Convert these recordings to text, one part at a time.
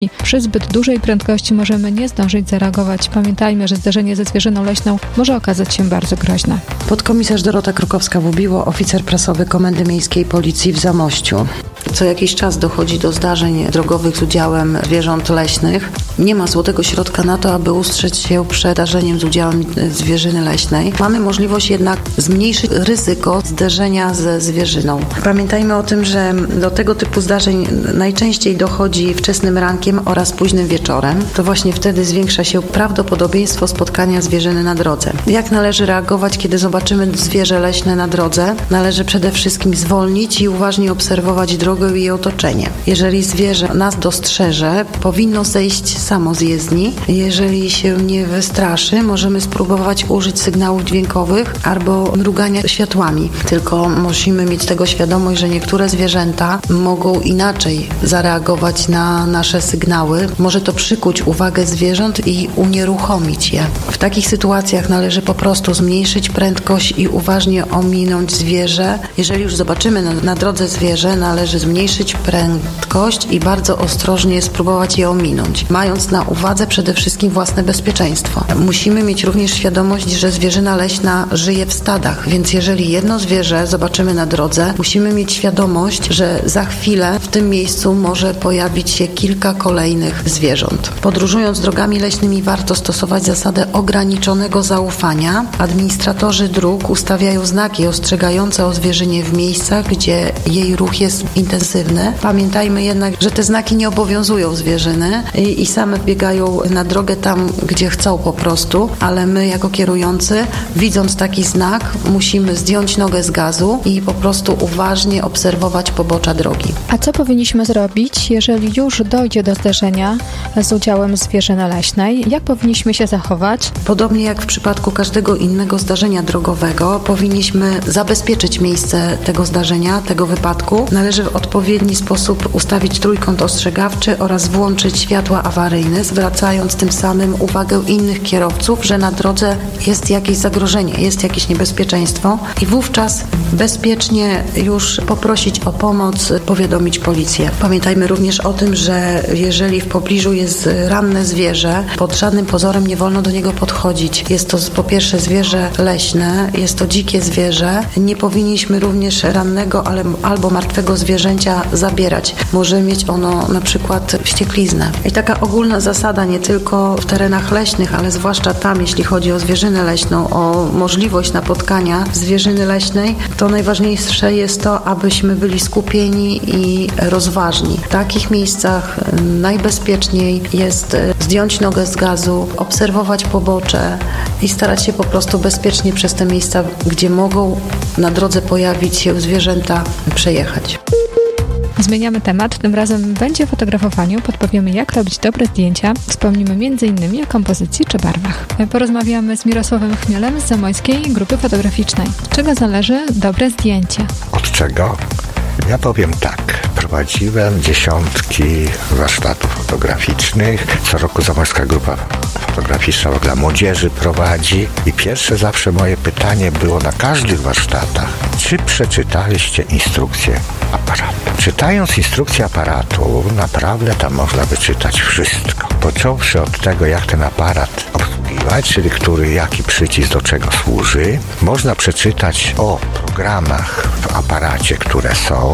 Przy zbyt dużej prędkości możemy nie zdążyć zareagować. Pamiętajmy, że zderzenie ze zwierzyną leśną może okazać się bardzo groźne. Podkomisarz Dorota Krukowska-Wubiło, oficer prasowy Komendy Miejskiej Policji w Zamościu. Co jakiś czas dochodzi do zdarzeń drogowych z udziałem zwierząt leśnych. Nie ma złotego środka na to, aby ustrzec się przed zdarzeniem z udziałem zwierzyny leśnej. Mamy możliwość jednak zmniejszyć ryzyko zderzenia ze zwierzyną. Pamiętajmy o tym, że do tego typu zdarzeń najczęściej dochodzi wczesnym rankiem oraz późnym wieczorem. To właśnie wtedy zwiększa się prawdopodobieństwo spotkania zwierzyny na drodze. Jak należy reagować, kiedy zobaczymy zwierzę leśne na drodze? Należy przede wszystkim zwolnić i uważnie obserwować drogę i jej otoczenie. Jeżeli zwierzę nas dostrzeże, powinno zejść samo z jezdni. Jeżeli się nie wystraszy, możemy spróbować użyć sygnałów dźwiękowych albo mrugania światłami. Tylko musimy mieć tego świadomość, że niektóre zwierzęta mogą inaczej zareagować na nasze sygnały. Może to przykuć uwagę zwierząt i unieruchomić je. W takich sytuacjach należy po prostu zmniejszyć prędkość i uważnie ominąć zwierzę. Jeżeli już zobaczymy na drodze zwierzę, należy zmniejszyć prędkość i bardzo ostrożnie spróbować je ominąć, mając na uwadze przede wszystkim własne bezpieczeństwo. Musimy mieć również świadomość, że zwierzyna leśna żyje w stadach, więc jeżeli jedno zwierzę zobaczymy na drodze, musimy mieć świadomość, że za chwilę w tym miejscu może pojawić się kilka kolejnych zwierząt. Podróżując drogami leśnymi warto stosować zasadę ograniczonego zaufania. Administratorzy dróg ustawiają znaki ostrzegające o zwierzynie w miejscach, gdzie jej ruch jest intensywny. Pamiętajmy jednak, że te znaki nie obowiązują zwierzyny i same biegają na drogę tam, gdzie chcą po prostu, ale my jako kierujący, widząc taki znak, musimy zdjąć nogę z gazu i po prostu uważnie obserwować pobocza drogi. A co powinniśmy zrobić, jeżeli już dojdzie do zderzenia z udziałem zwierzyny leśnej? Jak powinniśmy się zachować? Podobnie jak w przypadku każdego innego zdarzenia drogowego, powinniśmy zabezpieczyć miejsce tego zdarzenia, tego wypadku. Należy w odpowiedni sposób ustawić trójkąt ostrzegawczy oraz włączyć światła awaryjne, zwracając tym samym uwagę innych kierowców, że na drodze jest jakieś zagrożenie, jest jakieś niebezpieczeństwo i wówczas bezpiecznie już poprosić o pomoc, powiadomić policję. Pamiętajmy również o tym, że jeżeli w pobliżu jest ranne zwierzę, pod żadnym pozorem nie wolno do niego podchodzić. Jest to po pierwsze zwierzę leśne, jest to dzikie zwierzę. Nie powinniśmy również rannego albo martwego zwierzęcia zabierać. Może mieć ono na przykład wściekliznę. I taka ogólna zasada nie tylko w terenach leśnych, ale zwłaszcza tam, jeśli chodzi o zwierzynę leśną, o możliwość napotkania zwierzyny leśnej, to najważniejsze jest to, abyśmy byli skupieni i rozważni. W takich miejscach najbezpieczniej jest zdjąć nogę z gazu, obserwować pobocze i starać się po prostu bezpiecznie przez te miejsca, gdzie mogą na drodze pojawić się zwierzęta, przejechać. Zmieniamy temat, tym razem będzie o fotografowaniu, podpowiemy jak robić dobre zdjęcia, wspomnimy m.in. o kompozycji czy barwach. Porozmawiamy z Mirosławem Chmielem z Zamojskiej Grupy Fotograficznej. Z czego zależy dobre zdjęcie? Od czego? Ja powiem tak. Prowadziłem dziesiątki warsztatów fotograficznych. Co roku Zamojska Grupa Fotograficzna dla młodzieży prowadzi. I pierwsze zawsze moje pytanie było na każdych warsztatach. Czy przeczytaliście instrukcję aparatu? Czytając instrukcję aparatu, naprawdę tam można wyczytać wszystko. Począwszy od tego, jak ten aparat obsługiwać, czyli jaki przycisk do czego służy. Można przeczytać o programach w aparacie, które są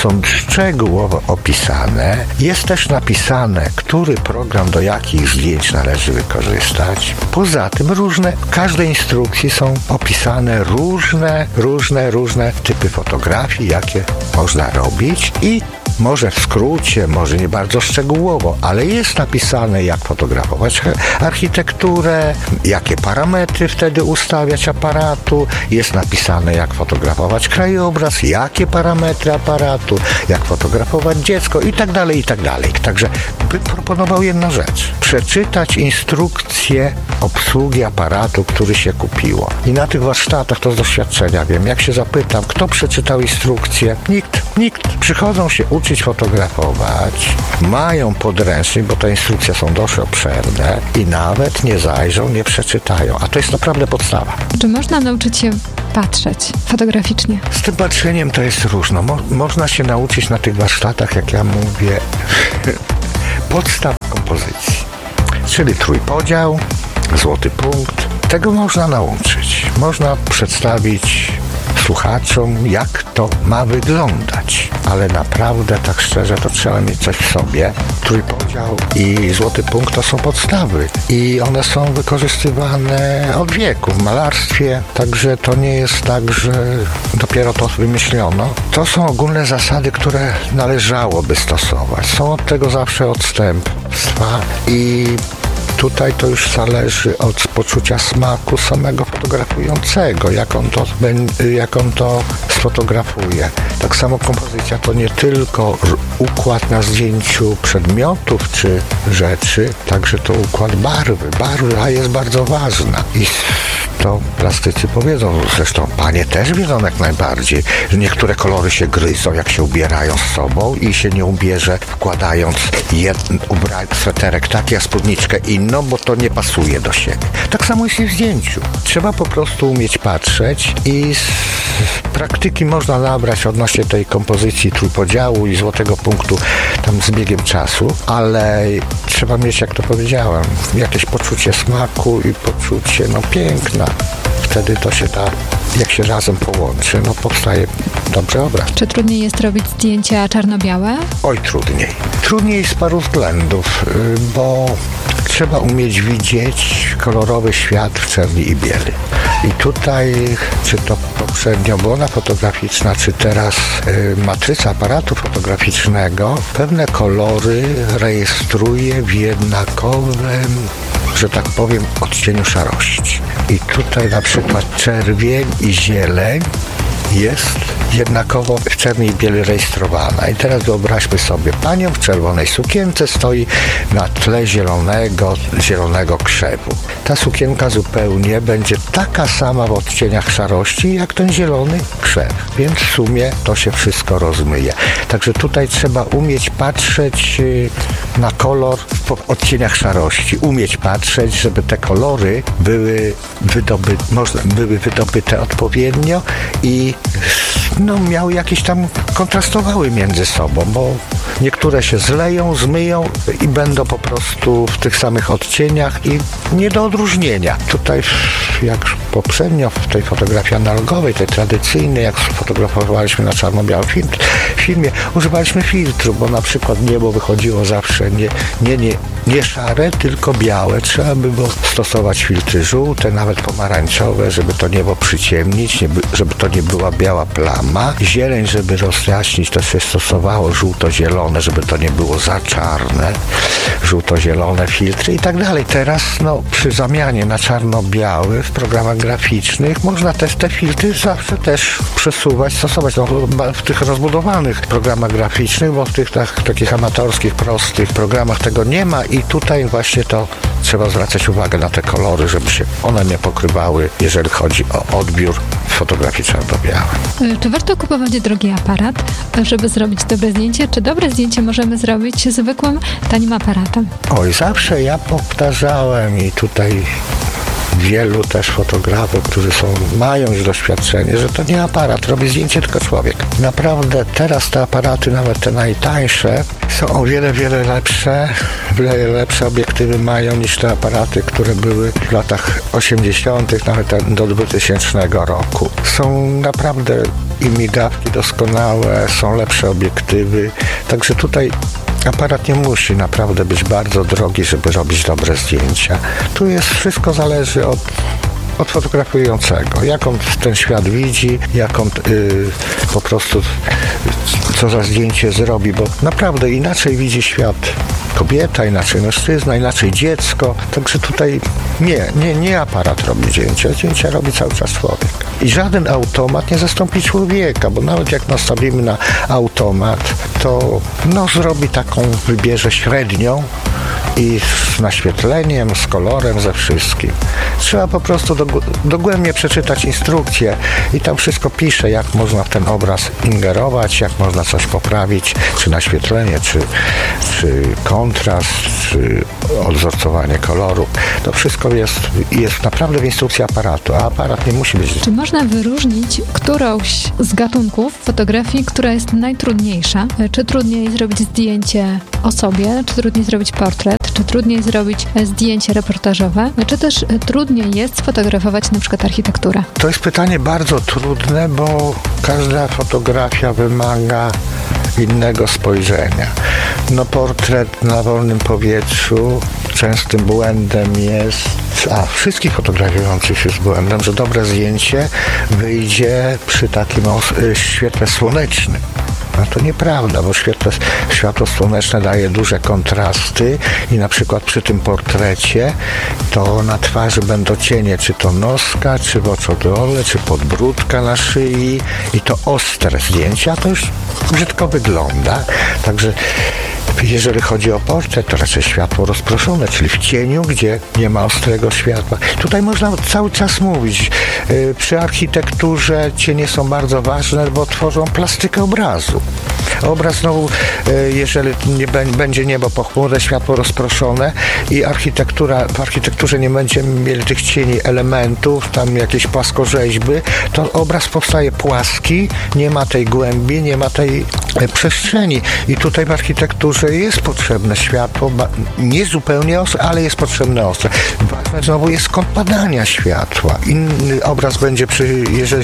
szczegółowo opisane. Jest też napisane, który program do jakich zdjęć należy wykorzystać. Poza tym w każdej instrukcji są opisane różne typy fotografii, jakie można robić i może w skrócie, może nie bardzo szczegółowo, ale jest napisane, jak fotografować architekturę, jakie parametry wtedy ustawiać aparatu, jest napisane, jak fotografować krajobraz, jakie parametry aparatu, jak fotografować dziecko i tak dalej, i tak dalej. Także bym proponował jedną rzecz. Przeczytać instrukcję obsługi aparatu, który się kupiło. I na tych warsztatach, to z doświadczenia wiem, jak się zapytam, kto przeczytał instrukcję? Nikt. Przychodzą się uczyć fotografować, mają podręcznik, bo te instrukcje są dość obszerne i nawet nie zajrzą, nie przeczytają. A to jest naprawdę podstawa. Czy można nauczyć się patrzeć fotograficznie? Z tym patrzeniem to jest różno. Można się nauczyć na tych warsztatach, jak ja mówię, podstaw kompozycji, czyli trójpodział, złoty punkt. Tego można nauczyć. Można przedstawić słuchaczom, jak to ma wyglądać. Ale naprawdę, tak szczerze, to trzeba mieć coś w sobie. Trójpodział i złoty punkt to są podstawy. I one są wykorzystywane od wieku w malarstwie. Także to nie jest tak, że dopiero to wymyślono. To są ogólne zasady, które należałoby stosować. Są od tego zawsze odstępstwa i tutaj to już zależy od poczucia smaku samego fotografującego, jak on to sfotografuje. Tak samo kompozycja to nie tylko układ na zdjęciu przedmiotów czy rzeczy, także to układ barwy. Barwa jest bardzo ważna i to plastycy powiedzą, zresztą panie też wiedzą jak najbardziej, że niektóre kolory się gryzą, jak się ubierają z sobą i się nie ubierze wkładając sweterek taki, a spódniczkę inną, bo to nie pasuje do siebie. Tak samo jest i w zdjęciu. Trzeba po prostu umieć patrzeć i z praktyki można nabrać odnośnie tej kompozycji trójpodziału i złotego punktu tam z biegiem czasu, ale trzeba mieć, jak to powiedziałem, jakieś poczucie smaku i poczucie piękna. Wtedy to się da, jak się razem połączy, powstaje dobry obraz. Czy trudniej jest robić zdjęcia czarno-białe? Oj, trudniej. Trudniej z paru względów, bo trzeba umieć widzieć kolorowy świat w czerni i bieli. I tutaj, czy to poprzednio błona fotograficzna, czy teraz matryca aparatu fotograficznego, pewne kolory rejestruje w jednakowym, że tak powiem, odcieniu szarości. I tutaj na przykład czerwień i zieleń jest jednakowo w czerni i bieli rejestrowana. I teraz wyobraźmy sobie, panią w czerwonej sukience stoi na tle zielonego krzewu. Ta sukienka zupełnie będzie taka sama w odcieniach szarości, jak ten zielony krzew. Więc w sumie to się wszystko rozmyje. Także tutaj trzeba umieć patrzeć na kolor w odcieniach szarości. Umieć patrzeć, żeby te kolory były wydobyte odpowiednio i miały jakieś tam, kontrastowały między sobą, bo niektóre się zleją, zmyją i będą po prostu w tych samych odcieniach i nie do odróżnienia. Tutaj, jak poprzednio w tej fotografii analogowej, tej tradycyjnej, jak fotografowaliśmy na czarno-białym filmie, używaliśmy filtru, bo na przykład niebo wychodziło zawsze nie szare, tylko białe. Trzeba by było stosować filtry żółte, nawet pomarańczowe, żeby to niebo przyciemnić, żeby to nie była biała plama. Zieleń, żeby rozjaśnić, to się stosowało żółto-zielone, żeby to nie było za czarne. Żółto-zielone filtry i tak dalej. Teraz przy zamianie na czarno-biały w programach graficznych można też te filtry zawsze też przesuwać, stosować w tych rozbudowanych programach graficznych, bo w tych takich amatorskich, prostych programach tego nie ma i tutaj właśnie to trzeba zwracać uwagę na te kolory, żeby się one nie pokrywały, jeżeli chodzi o odbiór fotografii czarno-białej. Czy warto kupować drogi aparat, żeby zrobić dobre zdjęcie? Czy dobre zdjęcie możemy zrobić zwykłym, tanim aparatem? Oj, zawsze ja powtarzałem i tutaj wielu też fotografów, którzy mają już doświadczenie, że to nie aparat robi zdjęcie, tylko człowiek. Naprawdę teraz te aparaty, nawet te najtańsze, są o wiele, wiele lepsze. Wiele lepsze obiektywy mają niż te aparaty, które były w latach 80., nawet do 2000 roku. Są naprawdę i migawki doskonałe, są lepsze obiektywy, także tutaj aparat nie musi naprawdę być bardzo drogi, żeby robić dobre zdjęcia. Tu wszystko zależy od fotografującego, jak on ten świat widzi, jak on po prostu co za zdjęcie zrobi, bo naprawdę inaczej widzi świat kobieta, inaczej mężczyzna, inaczej dziecko. Także tutaj nie aparat robi zdjęcia robi cały czas człowiek. I żaden automat nie zastąpi człowieka, bo nawet jak nastawimy na automat, to zrobi taką, wybierze średnią i z naświetleniem, z kolorem, ze wszystkim. Trzeba po prostu dogłębnie przeczytać instrukcję i tam wszystko pisze, jak można w ten obraz ingerować, jak można coś poprawić, czy naświetlenie, czy kontrast, czy odwzorcowanie koloru. To wszystko jest naprawdę w instrukcji aparatu, a aparat nie musi być... Czy można wyróżnić którąś z gatunków fotografii, która jest najtrudniejsza? Czy trudniej zrobić zdjęcie o sobie, czy trudniej zrobić portret, czy trudniej zrobić zdjęcie reportażowe, czy też trudniej jest sfotografować na przykład architekturę? To jest pytanie bardzo trudne, bo każda fotografia wymaga innego spojrzenia. Portret na wolnym powietrzu częstym błędem jest, wszystkich fotografujących jest błędem, że dobre zdjęcie wyjdzie przy takim świetle słonecznym. A to nieprawda, bo światło słoneczne daje duże kontrasty i na przykład przy tym portrecie to na twarzy będą cienie, czy to noska, czy w oczodole, czy podbródka na szyi i to ostre zdjęcia, to już brzydko wygląda. Także jeżeli chodzi o portret, to raczej światło rozproszone, czyli w cieniu, gdzie nie ma ostrego światła. Tutaj można cały czas mówić. Przy architekturze cienie są bardzo ważne, bo tworzą plastykę obrazu. Obraz znowu, jeżeli będzie niebo pochmurne, światło rozproszone i w architekturze nie będziemy mieli tych cieni elementów, tam jakieś płaskorzeźby, to obraz powstaje płaski, nie ma tej głębi, nie ma tej przestrzeni. I tutaj w architekturze jest potrzebne światło, nie zupełnie ostre, ale jest potrzebne ostre. Ważne znowu jest kąt padania światła. Inny obraz będzie jeżeli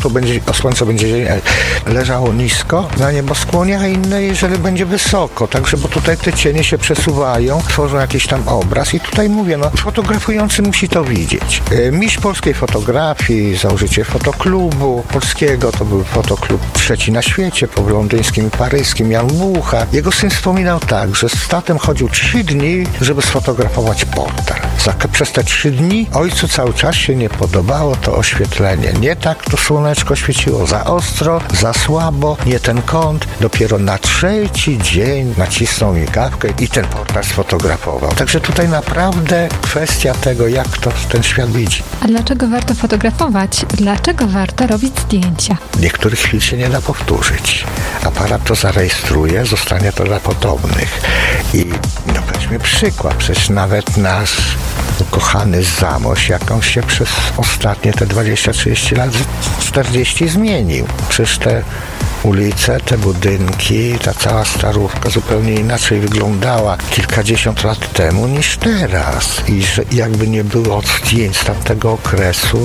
słońce będzie leżało nisko na nieboskłonie, a inne jeżeli będzie wysoko. Także, bo tutaj te cienie się przesuwają, tworzą jakiś tam obraz i tutaj mówię, fotografujący musi to widzieć. Mistrz polskiej fotografii, założyciel fotoklubu polskiego, to był fotoklub trzeci na świecie, po londyńskim i paryskim, Jan Mucha. Jego syn wspominał tak, że z tatem chodził 3 dni, żeby sfotografować portret. Przez te 3 dni ojcu cały czas się nie podobało to oświetlenie. Nie tak to słoneczko świeciło, za ostro, za słabo, nie ten kąt. Dopiero na 3. dzień nacisnął migawkę i ten portret sfotografował. Także tutaj naprawdę kwestia tego, jak to ten świat widzi. A dlaczego warto fotografować? Dlaczego warto robić zdjęcia? Niektórych chwil się nie da powtórzyć. Aparat to zarejestruje, zostanie to dla potomnych. I weźmy przykład, przecież nawet nasz ukochany Zamość, jak on się przez ostatnie te 20-30 lat, 40 zmienił. Przecież te ulice, te budynki, ta cała Starówka zupełnie inaczej wyglądała kilkadziesiąt lat temu niż teraz. I że jakby nie było zdjęć z tamtego okresu,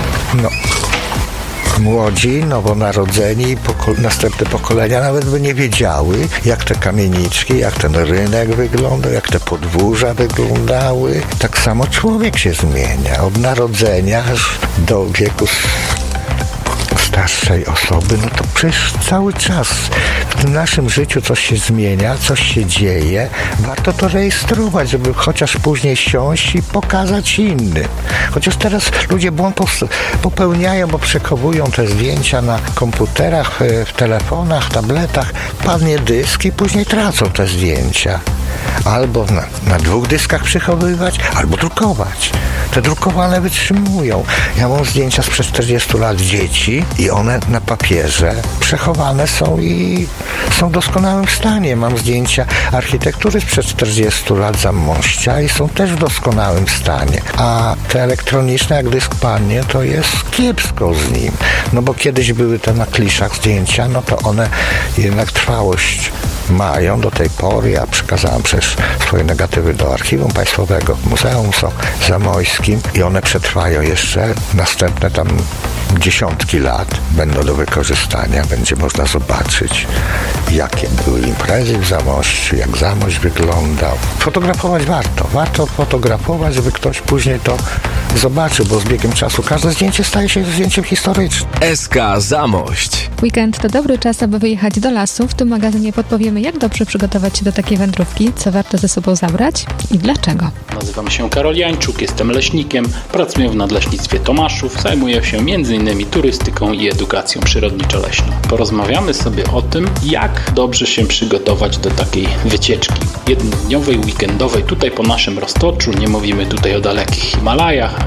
młodzi, nowonarodzeni i następne pokolenia nawet by nie wiedziały, jak te kamieniczki, jak ten rynek wyglądał, jak te podwórza wyglądały. Tak samo człowiek się zmienia. Od narodzenia aż do wieku starszej osoby, to przecież cały czas w tym naszym życiu coś się zmienia, coś się dzieje. Warto to rejestrować, żeby chociaż później siąść i pokazać innym. Chociaż teraz ludzie błąd popełniają, bo przechowują te zdjęcia na komputerach, w telefonach, tabletach, padnie dysk i później tracą te zdjęcia. Albo na 2 dyskach przechowywać, albo drukować. Te drukowane wytrzymują. Ja mam zdjęcia sprzed 40 lat dzieci i one na papierze przechowane są i są w doskonałym stanie. Mam zdjęcia architektury sprzed 40 lat Zamościa i są też w doskonałym stanie. A te elektroniczne, jak dysk padnie, to jest kiepsko z nim. Bo kiedyś były te na kliszach zdjęcia, to one jednak trwałość mają do tej pory. Ja przekazałem przecież swoje negatywy do Archiwum Państwowego w Muzeum Zamojskim i one przetrwają jeszcze następne tam dziesiątki lat, będą do wykorzystania, będzie można zobaczyć, jakie były imprezy w Zamościu, jak Zamość wyglądał. Fotografować warto fotografować, żeby ktoś później to zobaczył, bo z biegiem czasu każde zdjęcie staje się zdjęciem historycznym. SK Zamość. Weekend to dobry czas, aby wyjechać do lasu. W tym magazynie podpowiemy, jak dobrze przygotować się do takiej wędrówki, co warto ze sobą zabrać i dlaczego. Nazywam się Karol Jańczuk, jestem leśnikiem, pracuję w Nadleśnictwie Tomaszów, zajmuję się m.in. turystyką i edukacją przyrodniczo-leśną. Porozmawiamy sobie o tym, jak dobrze się przygotować do takiej wycieczki jednodniowej, weekendowej, tutaj po naszym Roztoczu. Nie mówimy tutaj o dalekich Himalajach, ani o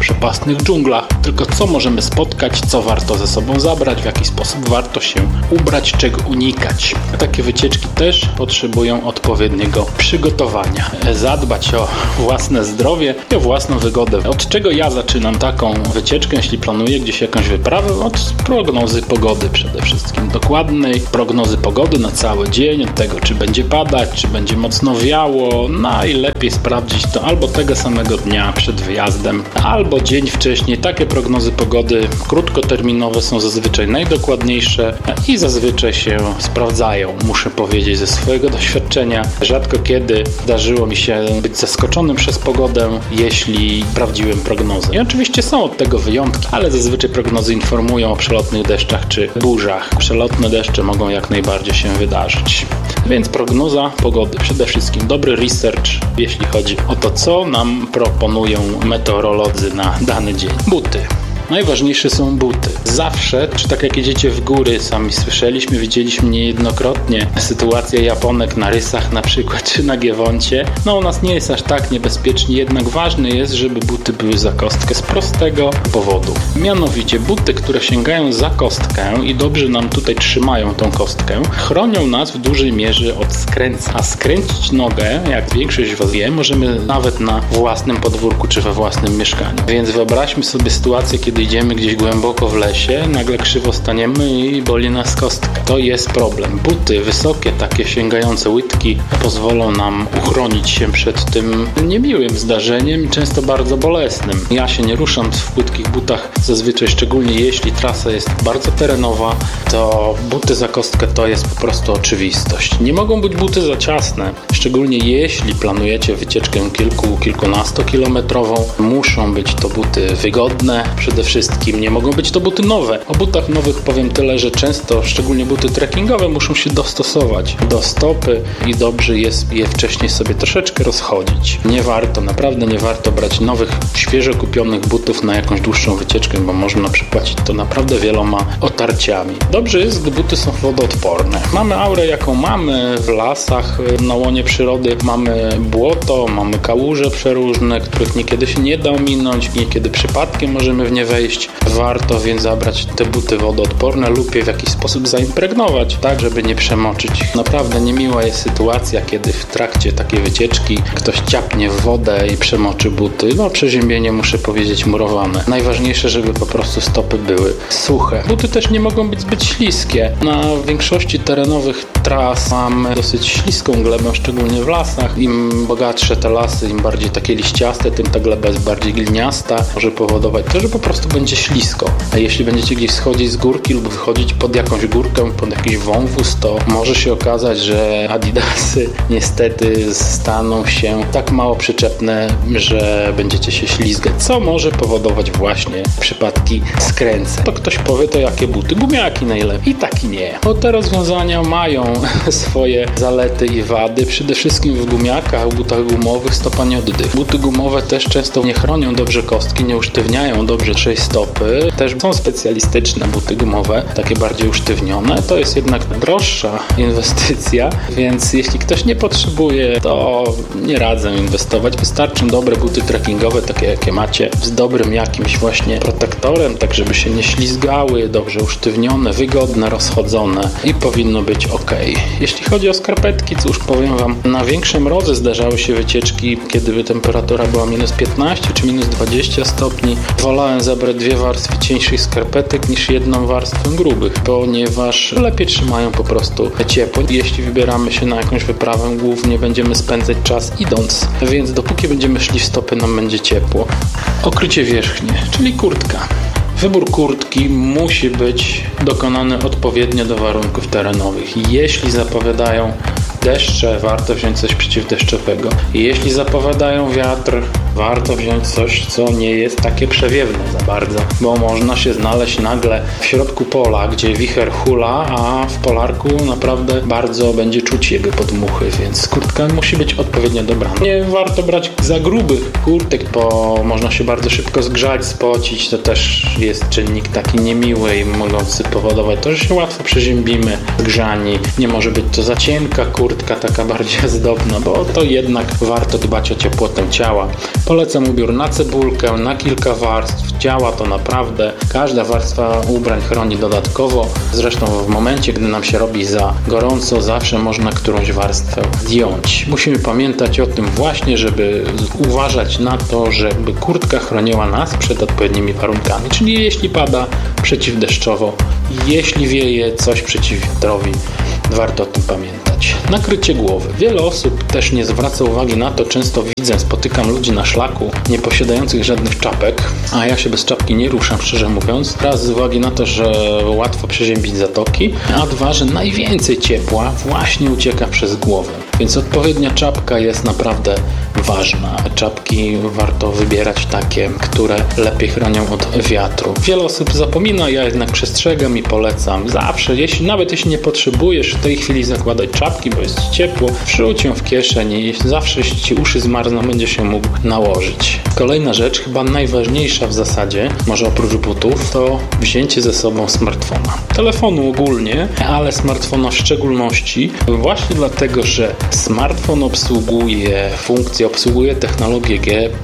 przepastnych dżunglach, tylko co możemy spotkać, co warto ze sobą zabrać, w jaki sposób warto się ubrać, czego unikać. Takie wycieczki też potrzebują odpowiedniego przygotowania. Zadbać o własne zdrowie i o własną wygodę. Od czego ja zaczynam taką wycieczkę, jeśli planuję gdzieś jakąś wyprawę? Od prognozy pogody przede wszystkim. Dokładnej prognozy pogody na cały dzień, od tego, czy będzie padać, czy będzie mocno wiało. Najlepiej sprawdzić to albo tego samego dnia przed wyjazdem, albo dzień wcześniej. Takie prognozy pogody krótkoterminowe są zazwyczaj najdokładniejsze i zazwyczaj się sprawdzają. Muszę powiedzieć ze swojego doświadczenia, rzadko kiedy zdarzyło mi się być zaskoczonym przez pogodę, jeśli sprawdziłem prognozy. I oczywiście są od tego wyjątki, ale zazwyczaj prognozy informują o przelotnych deszczach czy burzach. Przelotne deszcze mogą jak najbardziej się wydarzyć. Więc prognoza pogody. Przede wszystkim dobry research, jeśli chodzi o to, co nam proponują meteorolodzy na dany dzień. Buty. Najważniejsze są buty. Zawsze, czy tak jak jedziecie w góry, sami słyszeliśmy, widzieliśmy niejednokrotnie sytuację Japonek na rysach na przykład, czy na Giewoncie. No u nas nie jest aż tak niebezpiecznie, jednak ważne jest, żeby buty były za kostkę z prostego powodu. Mianowicie buty, które sięgają za kostkę i dobrze nam tutaj trzymają tą kostkę, chronią nas w dużej mierze od skręceń. A skręcić nogę, jak większość z Was wie, możemy nawet na własnym podwórku, czy we własnym mieszkaniu. Więc wyobraźmy sobie sytuację, kiedy idziemy gdzieś głęboko w lesie, nagle krzywo staniemy i boli nas kostka. To jest problem. Buty wysokie, takie sięgające łydki, pozwolą nam uchronić się przed tym niemiłym zdarzeniem, często bardzo bolesnym. Ja się nie ruszam w płytkich butach, zazwyczaj szczególnie jeśli trasa jest bardzo terenowa, to buty za kostkę to jest po prostu oczywistość. Nie mogą być buty za ciasne, szczególnie jeśli planujecie wycieczkę kilkunastokilometrową. Muszą być to buty wygodne, przede wszystkim nie mogą być to buty nowe. O butach nowych powiem tyle, że często, szczególnie buty trekkingowe, muszą się dostosować do stopy i dobrze jest je wcześniej sobie troszeczkę rozchodzić. Nie warto, naprawdę nie warto brać nowych, świeżo kupionych butów na jakąś dłuższą wycieczkę, bo można przypłacić to naprawdę wieloma otarciami. Dobrze jest, gdy buty są wodoodporne. Mamy aurę, jaką mamy w lasach, na łonie przyrody. Mamy błoto, mamy kałuże przeróżne, których niekiedy się nie da ominąć, niekiedy przypadkiem możemy w nie wejść. Warto więc zabrać te buty wodoodporne lub je w jakiś sposób zaimpregnować, tak żeby nie przemoczyć ich. Naprawdę niemiła jest sytuacja, kiedy w trakcie takiej wycieczki ktoś ciapnie w wodę i przemoczy buty. No przeziębienie, muszę powiedzieć, murowane. Najważniejsze, żeby po prostu stopy były suche. Buty też nie mogą być zbyt śliskie. Na większości terenowych tras mamy dosyć śliską glebę, szczególnie w lasach. Im bogatsze te lasy, im bardziej takie liściaste, tym ta gleba jest bardziej gliniasta. Może powodować to, że po prostu będzie ślisko. A jeśli będziecie gdzieś schodzić z górki lub wychodzić pod jakąś górkę, pod jakiś wąwóz, to może się okazać, że adidasy niestety staną się tak mało przyczepne, że będziecie się ślizgać, co może powodować właśnie przypadki skręceń. To ktoś powie, to jakie buty? Gumiaki najlepiej. I tak i nie. Bo te rozwiązania mają swoje zalety i wady. Przede wszystkim w gumiakach, w butach gumowych stopa nie oddycha. Buty gumowe też często nie chronią dobrze kostki, nie usztywniają dobrze naszej stopy. Też są specjalistyczne buty gumowe, takie bardziej usztywnione. To jest jednak droższa inwestycja, więc jeśli ktoś nie potrzebuje, to nie radzę inwestować. Wystarczą dobre buty trekkingowe, takie jakie macie, z dobrym jakimś właśnie protektorem, tak żeby się nie ślizgały, dobrze usztywnione, wygodne, rozchodzone i powinno być ok. Jeśli chodzi o skarpetki, cóż powiem Wam, na większe mrozy zdarzały się wycieczki, kiedy temperatura była minus 15 czy minus 20 stopni. Wolałem zabrać 2 warstwy cieńszych skarpetek niż 1 warstwę grubych, ponieważ lepiej trzymają po prostu ciepło. Jeśli wybieramy się na jakąś wyprawę, głównie będziemy spędzać czas idąc, więc dopóki będziemy szli w stopy, nam będzie ciepło. Okrycie wierzchnie, czyli kurtka. Wybór kurtki musi być dokonany odpowiednio do warunków terenowych. Jeśli zapowiadają deszcze, warto wziąć coś przeciwdeszczowego. Jeśli zapowiadają wiatr, warto wziąć coś, co nie jest takie przewiewne za bardzo, bo można się znaleźć nagle w środku pola, gdzie wicher hula, a w polarku naprawdę bardzo będzie czuć jego podmuchy, więc kurtka musi być odpowiednio dobrana. Nie warto brać za grubych kurtek, bo można się bardzo szybko zgrzać, spocić. To też jest czynnik taki niemiły i mogący powodować to, że się łatwo przeziębimy, zgrzani. Nie może być to za cienka kurtka, taka bardziej ozdobna, bo to jednak warto dbać o ciepłotę ciała. Polecam ubiór na cebulkę, na kilka warstw. Działa to naprawdę. Każda warstwa ubrań chroni dodatkowo. Zresztą w momencie, gdy nam się robi za gorąco, zawsze można którąś warstwę zdjąć. Musimy pamiętać o tym właśnie, żeby uważać na to, żeby kurtka chroniła nas przed odpowiednimi warunkami. Czyli jeśli pada, przeciwdeszczowo, jeśli wieje, coś przeciwwiatrowi. Warto o tym pamiętać. Nakrycie głowy. Wiele osób też nie zwraca uwagi na to. Często spotykam ludzi na szlaku nie posiadających żadnych czapek, a ja się bez czapki nie ruszam, szczerze mówiąc. Raz z uwagi na to, że łatwo przeziębić zatoki, a dwa, że najwięcej ciepła właśnie ucieka przez głowę. Więc odpowiednia czapka jest naprawdę ważna. Czapki warto wybierać takie, które lepiej chronią od wiatru. Wiele osób zapomina, ja jednak przestrzegam i polecam. Zawsze, nawet jeśli nie potrzebujesz w tej chwili zakładać czapki, bo jest ciepło, wrzuć ją w kieszeń i zawsze, jeśli ci uszy zmarzną, będzie się mógł nałożyć. Kolejna rzecz, chyba najważniejsza w zasadzie, może oprócz butów, to wzięcie ze sobą smartfona. Telefonu ogólnie, ale smartfona w szczególności, właśnie dlatego, że smartfon obsługuje technologię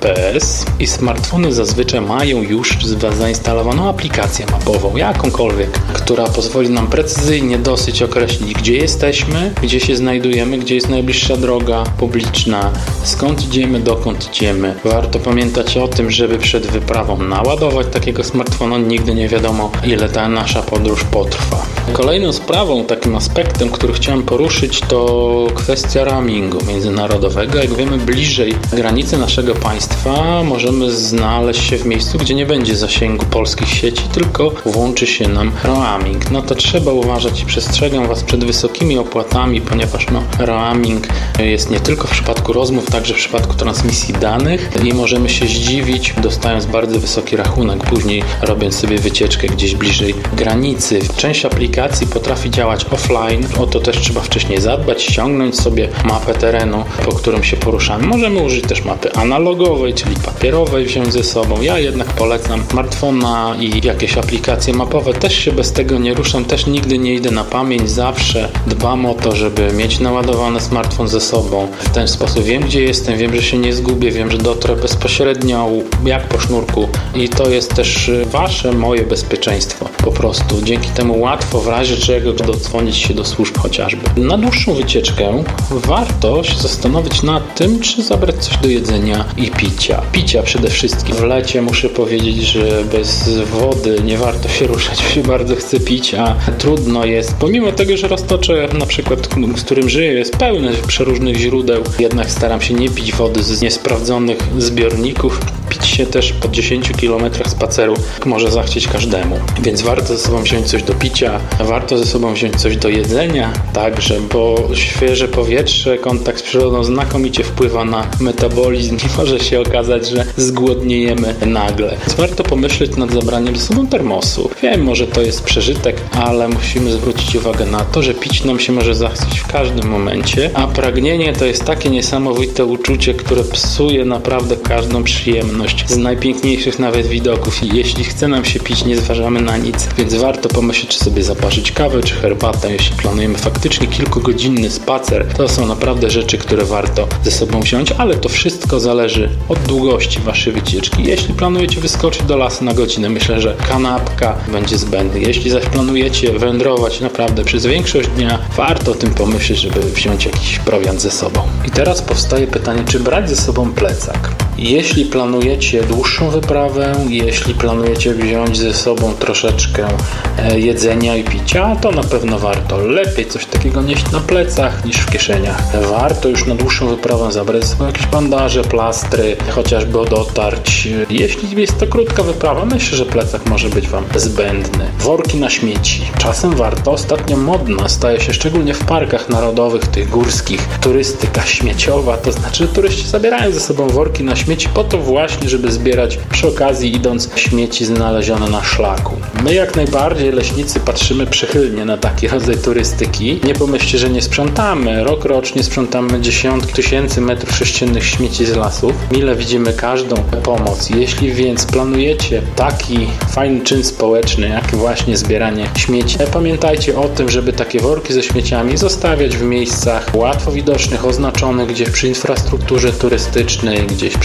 GPS i smartfony zazwyczaj mają już zainstalowaną aplikację mapową, jakąkolwiek, która pozwoli nam precyzyjnie dosyć określić, gdzie jesteśmy, gdzie się znajdujemy, gdzie jest najbliższa droga publiczna, skąd idziemy, dokąd idziemy. Warto pamiętać o tym, żeby przed wyprawą naładować takiego smartfona. Nigdy nie wiadomo, ile ta nasza podróż potrwa. Kolejną sprawą, takim aspektem, który chciałem poruszyć, to kwestia roamingu międzynarodowego. Jak wiemy, bliżej granicy naszego państwa możemy znaleźć się w miejscu, gdzie nie będzie zasięgu polskich sieci, tylko włączy się nam roaming. No to trzeba uważać i przestrzegam Was przed wysokimi opłatami, ponieważ roaming jest nie tylko w przypadku rozmów, także w przypadku transmisji danych i możemy się zdziwić, dostając bardzo wysoki rachunek, później robiąc sobie wycieczkę gdzieś bliżej granicy. Część aplikacji potrafi działać offline, o to też trzeba wcześniej zadbać, ściągnąć sobie mapę terenu, po którym się poruszamy. Możemy użyć też mapy analogowej, czyli papierowej wziąć ze sobą. Ja jednak polecam smartfona i jakieś aplikacje mapowe. Też się bez tego nie ruszam, też nigdy nie idę na pamięć. Zawsze dbam o to, żeby mieć naładowany smartfon ze sobą. W ten sposób wiem, gdzie jestem, wiem, że się nie zgubię, wiem, że dotrę bezpośrednio jak po sznurku i to jest też moje bezpieczeństwo. Po prostu dzięki temu łatwo w razie czego dodzwonić się do służb chociażby. Na dłuższą wycieczkę warto się zastanowić nad tym, czy zabrać coś do jedzenia i picia. Picia przede wszystkim. W lecie muszę powiedzieć, że bez wody nie warto się ruszać, się bardzo chce pić, a trudno jest. Pomimo tego, że Roztocze na przykład, z którym żyję, jest pełne przeróżnych źródeł, jednak staram się nie pić wody z niesprawdzonych zbiorników. Pić się też po 10 km spaceru może zachcieć każdemu. Więc warto ze sobą wziąć coś do picia, warto ze sobą wziąć coś do jedzenia także, bo świeże powietrze, kontakt z przyrodą znakomicie wpływa na metabolizm i może się okazać, że zgłodniejemy nagle. Więc warto pomyśleć nad zabraniem ze sobą termosu. Wiem, może to jest przeżytek, ale musimy zwrócić uwagę na to, że pić nam się może zachcieć w każdym momencie, a pragnienie to jest takie niesamowite uczucie, które psuje naprawdę każdą przyjemność z najpiękniejszych nawet widoków i jeśli chce nam się pić, nie zważamy na nic, więc warto pomyśleć, czy sobie zaparzyć kawę, czy herbatę, jeśli planujemy faktycznie kilkugodzinny spacer. To są naprawdę rzeczy, które warto ze sobą wziąć, ale to wszystko zależy od długości Waszej wycieczki. Jeśli planujecie wyskoczyć do lasu na godzinę, myślę, że kanapka będzie zbędna. Jeśli zaś planujecie wędrować naprawdę przez większość dnia, warto o tym pomyśleć, żeby wziąć jakiś prowiant ze sobą. I teraz powstaje pytanie, czy brać ze sobą plecak? Jeśli planujecie dłuższą wyprawę, jeśli planujecie wziąć ze sobą troszeczkę jedzenia i picia, to na pewno warto. Lepiej coś takiego nieść na plecach niż w kieszeniach. Warto już na dłuższą wyprawę zabrać ze sobą jakieś bandaże, plastry, chociażby od otarć. Jeśli jest to krótka wyprawa, myślę, że plecak może być Wam zbędny. Worki na śmieci. Czasem warto. Ostatnio modna staje się szczególnie w parkach narodowych, tych górskich, turystyka śmieciowa. To znaczy, że turyści zabierają ze sobą worki na śmieci po to właśnie, żeby zbierać przy okazji idąc śmieci znalezione na szlaku. My jak najbardziej leśnicy patrzymy przychylnie na taki rodzaj turystyki. Nie pomyślcie, że nie sprzątamy. Rok rocznie sprzątamy dziesiątki tysięcy metrów sześciennych śmieci z lasów. Mile widzimy każdą pomoc. Jeśli więc planujecie taki fajny czyn społeczny, jak właśnie zbieranie śmieci, pamiętajcie o tym, żeby takie worki ze śmieciami zostawiać w miejscach łatwo widocznych, oznaczonych gdzieś przy infrastrukturze turystycznej, gdzieś przy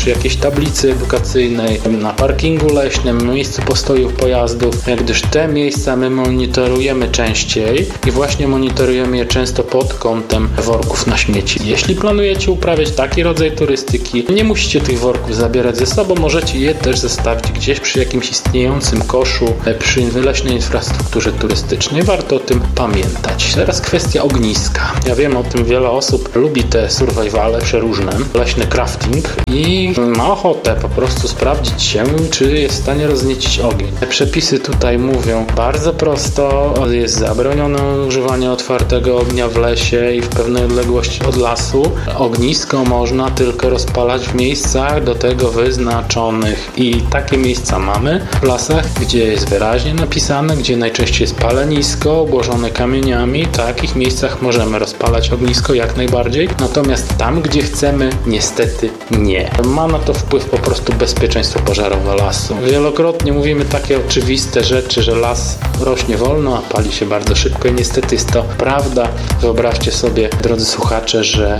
przy jakiejś tablicy edukacyjnej, na parkingu leśnym, miejscu postoju pojazdów, gdyż te miejsca my monitorujemy częściej i właśnie monitorujemy je często pod kątem worków na śmieci. Jeśli planujecie uprawiać taki rodzaj turystyki, nie musicie tych worków zabierać ze sobą, możecie je też zostawić gdzieś przy jakimś istniejącym koszu, przy leśnej infrastrukturze turystycznej. Warto o tym pamiętać. Teraz kwestia ogniska. Ja wiem o tym, wiele osób lubi te survivale przeróżne, leśny crafting i ma ochotę po prostu sprawdzić się, czy jest w stanie rozniecić ogień. Przepisy tutaj mówią bardzo prosto, jest zabronione używanie otwartego ognia w lesie i w pewnej odległości od lasu. Ognisko można tylko rozpalać w miejscach do tego wyznaczonych i takie miejsca mamy w lasach, gdzie jest wyraźnie napisane, gdzie najczęściej jest palenisko obłożone kamieniami. W takich miejscach możemy rozpalać ognisko jak najbardziej, natomiast tam, gdzie chcemy, niestety nie. Ma na to wpływ po prostu bezpieczeństwo pożarowe lasu. Wielokrotnie mówimy takie oczywiste rzeczy, że las rośnie wolno, a pali się bardzo szybko i niestety jest to prawda. Wyobraźcie sobie, drodzy słuchacze, że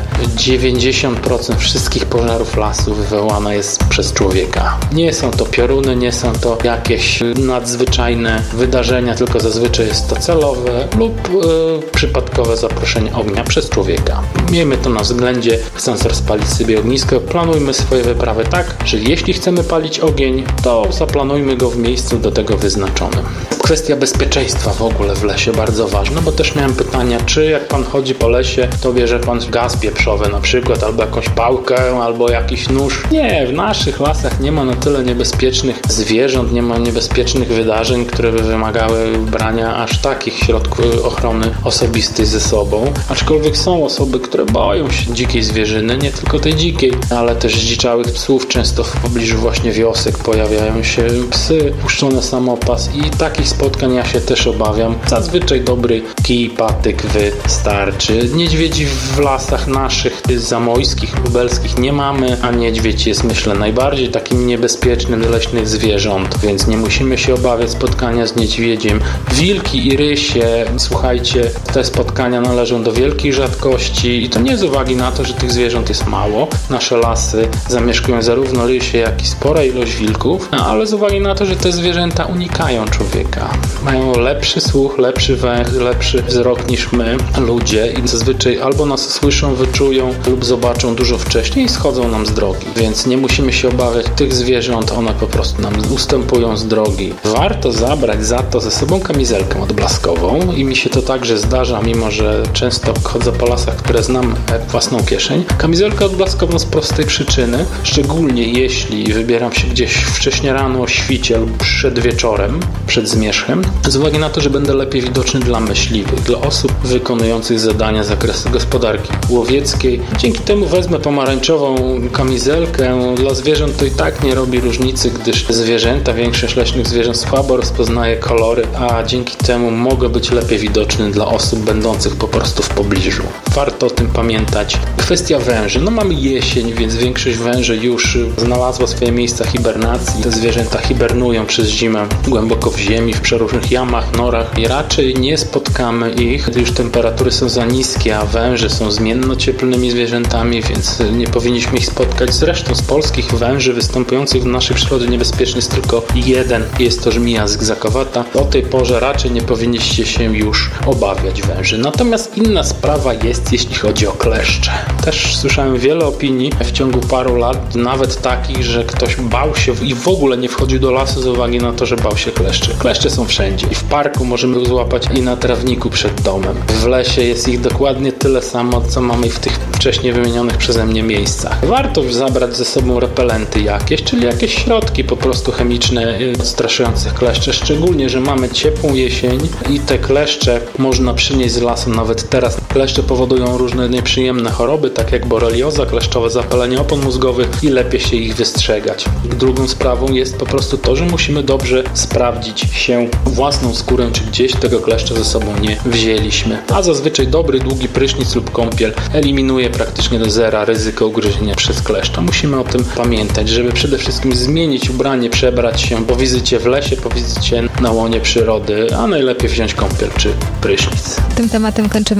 90% wszystkich pożarów lasu wywołana jest przez człowieka. Nie są to pioruny, nie są to jakieś nadzwyczajne wydarzenia, tylko zazwyczaj jest to celowe lub przypadkowe zaproszenie ognia przez człowieka. Miejmy to na względzie, chcąc rozpalić sobie ognisko, planujmy swoje wyprawy tak, że jeśli chcemy palić ogień, to zaplanujmy go w miejscu do tego wyznaczonym. Kwestia bezpieczeństwa w ogóle w lesie bardzo ważna, bo też miałem pytania, czy jak pan chodzi po lesie, to bierze pan gaz pieprzowy na przykład, albo jakąś pałkę, albo jakiś nóż. Nie, w naszych lasach nie ma na tyle niebezpiecznych zwierząt, nie ma niebezpiecznych wydarzeń, które by wymagały brania aż takich środków ochrony osobistej ze sobą. Aczkolwiek są osoby, które boją się dzikiej zwierzyny, nie tylko tej dzikiej, ale też zdziczałych psów. Często w pobliżu właśnie wiosek pojawiają się psy, puszczone samopas i takich spotkań ja się też obawiam. Zazwyczaj dobry kij, patyk wystarczy. Niedźwiedzi w lasach naszych zamojskich, lubelskich nie mamy, a niedźwiedź jest, myślę, najbardziej takim niebezpiecznym z leśnych zwierząt, więc nie musimy się obawiać spotkania z niedźwiedziem. Wilki i rysie, słuchajcie, te spotkania należą do wielkiej rzadkości i to nie z uwagi na to, że tych zwierząt jest mało. Nasze lasy zamieszkują zarówno rysie, jak i spora ilość wilków, ale z uwagi na to, że te zwierzęta unikają człowieka. Mają lepszy słuch, lepszy węch, lepszy wzrok niż my, ludzie, i zazwyczaj albo nas słyszą, wyczują lub zobaczą dużo wcześniej i schodzą nam z drogi. Więc nie musimy się obawiać tych zwierząt, one po prostu nam ustępują z drogi. Warto zabrać za to ze sobą kamizelkę odblaskową i mi się to także zdarza, mimo że często chodzę po lasach, które znam jak własną kieszeń. Kamizelkę odblaskową z prostej przyczyny, szczególnie jeśli wybieram się gdzieś wcześnie rano o świcie lub przed wieczorem, przed zmierzchem, z uwagi na to, że będę lepiej widoczny dla myśliwych, dla osób wykonujących zadania z zakresu gospodarki łowieckiej. Dzięki temu wezmę pomarańczową kamizelkę. Dla zwierząt to i tak nie robi różnicy, gdyż zwierzęta, większość leśnych zwierząt słabo rozpoznaje kolory, a dzięki temu mogę być lepiej widoczny dla osób będących po prostu w pobliżu. Warto o tym pamiętać. Kwestia węży. No mamy jesień, więc większość węży już znalazła swoje miejsca hibernacji. Te zwierzęta hibernują przez zimę głęboko w ziemi, w przeróżnych jamach, norach i raczej nie spotkamy ich, gdy już temperatury są za niskie, a węże są zmienno-cieplnymi zwierzętami, więc nie powinniśmy ich spotkać. Zresztą z polskich węży występujących w naszej przyrodzie niebezpieczny jest tylko jeden. Jest to żmija zygzakowata. O tej porze raczej nie powinniście się już obawiać węży. Natomiast inna sprawa jest, jeśli chodzi o kleszcze. Też słyszałem wiele opinii w ciągu paru lat, nawet takich, że ktoś bał się i w ogóle nie wchodził do lasu z uwagi na to, że bał się kleszczy. Kleszcze są wszędzie. I w parku możemy złapać i na trawniku przed domem. W lesie jest ich dokładnie tyle samo, co mamy w tych wcześniej wymienionych przeze mnie miejscach. Warto zabrać ze sobą repelenty jakieś, czyli jakieś środki po prostu chemiczne odstraszające kleszcze, szczególnie, że mamy ciepłą jesień i te kleszcze można przynieść z lasu nawet teraz. Kleszcze powodują różne nieprzyjemne choroby, tak jak borelioza, kleszczowe zapalenie opon mózgowych i lepiej się ich wystrzegać. Drugą sprawą jest po prostu to, że musimy dobrze sprawdzić się własną skórę, czy gdzieś tego kleszcza ze sobą nie wzięliśmy. A zazwyczaj dobry, długi prysznic lub kąpiel eliminuje praktycznie do zera ryzyko ugryzienia przez kleszcza. Musimy o tym pamiętać, żeby przede wszystkim zmienić ubranie, przebrać się po wizycie w lesie, po wizycie na łonie przyrody, a najlepiej wziąć kąpiel czy prysznic. Tym tematem kończymy ten magazyn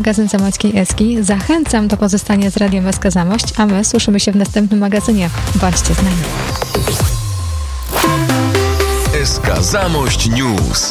magazyn Zamojskiej Eski. Zachęcam do pozostania z Radiem SK Zamość, a my słyszymy się w następnym magazynie. Bądźcie z nami. SK Zamość News.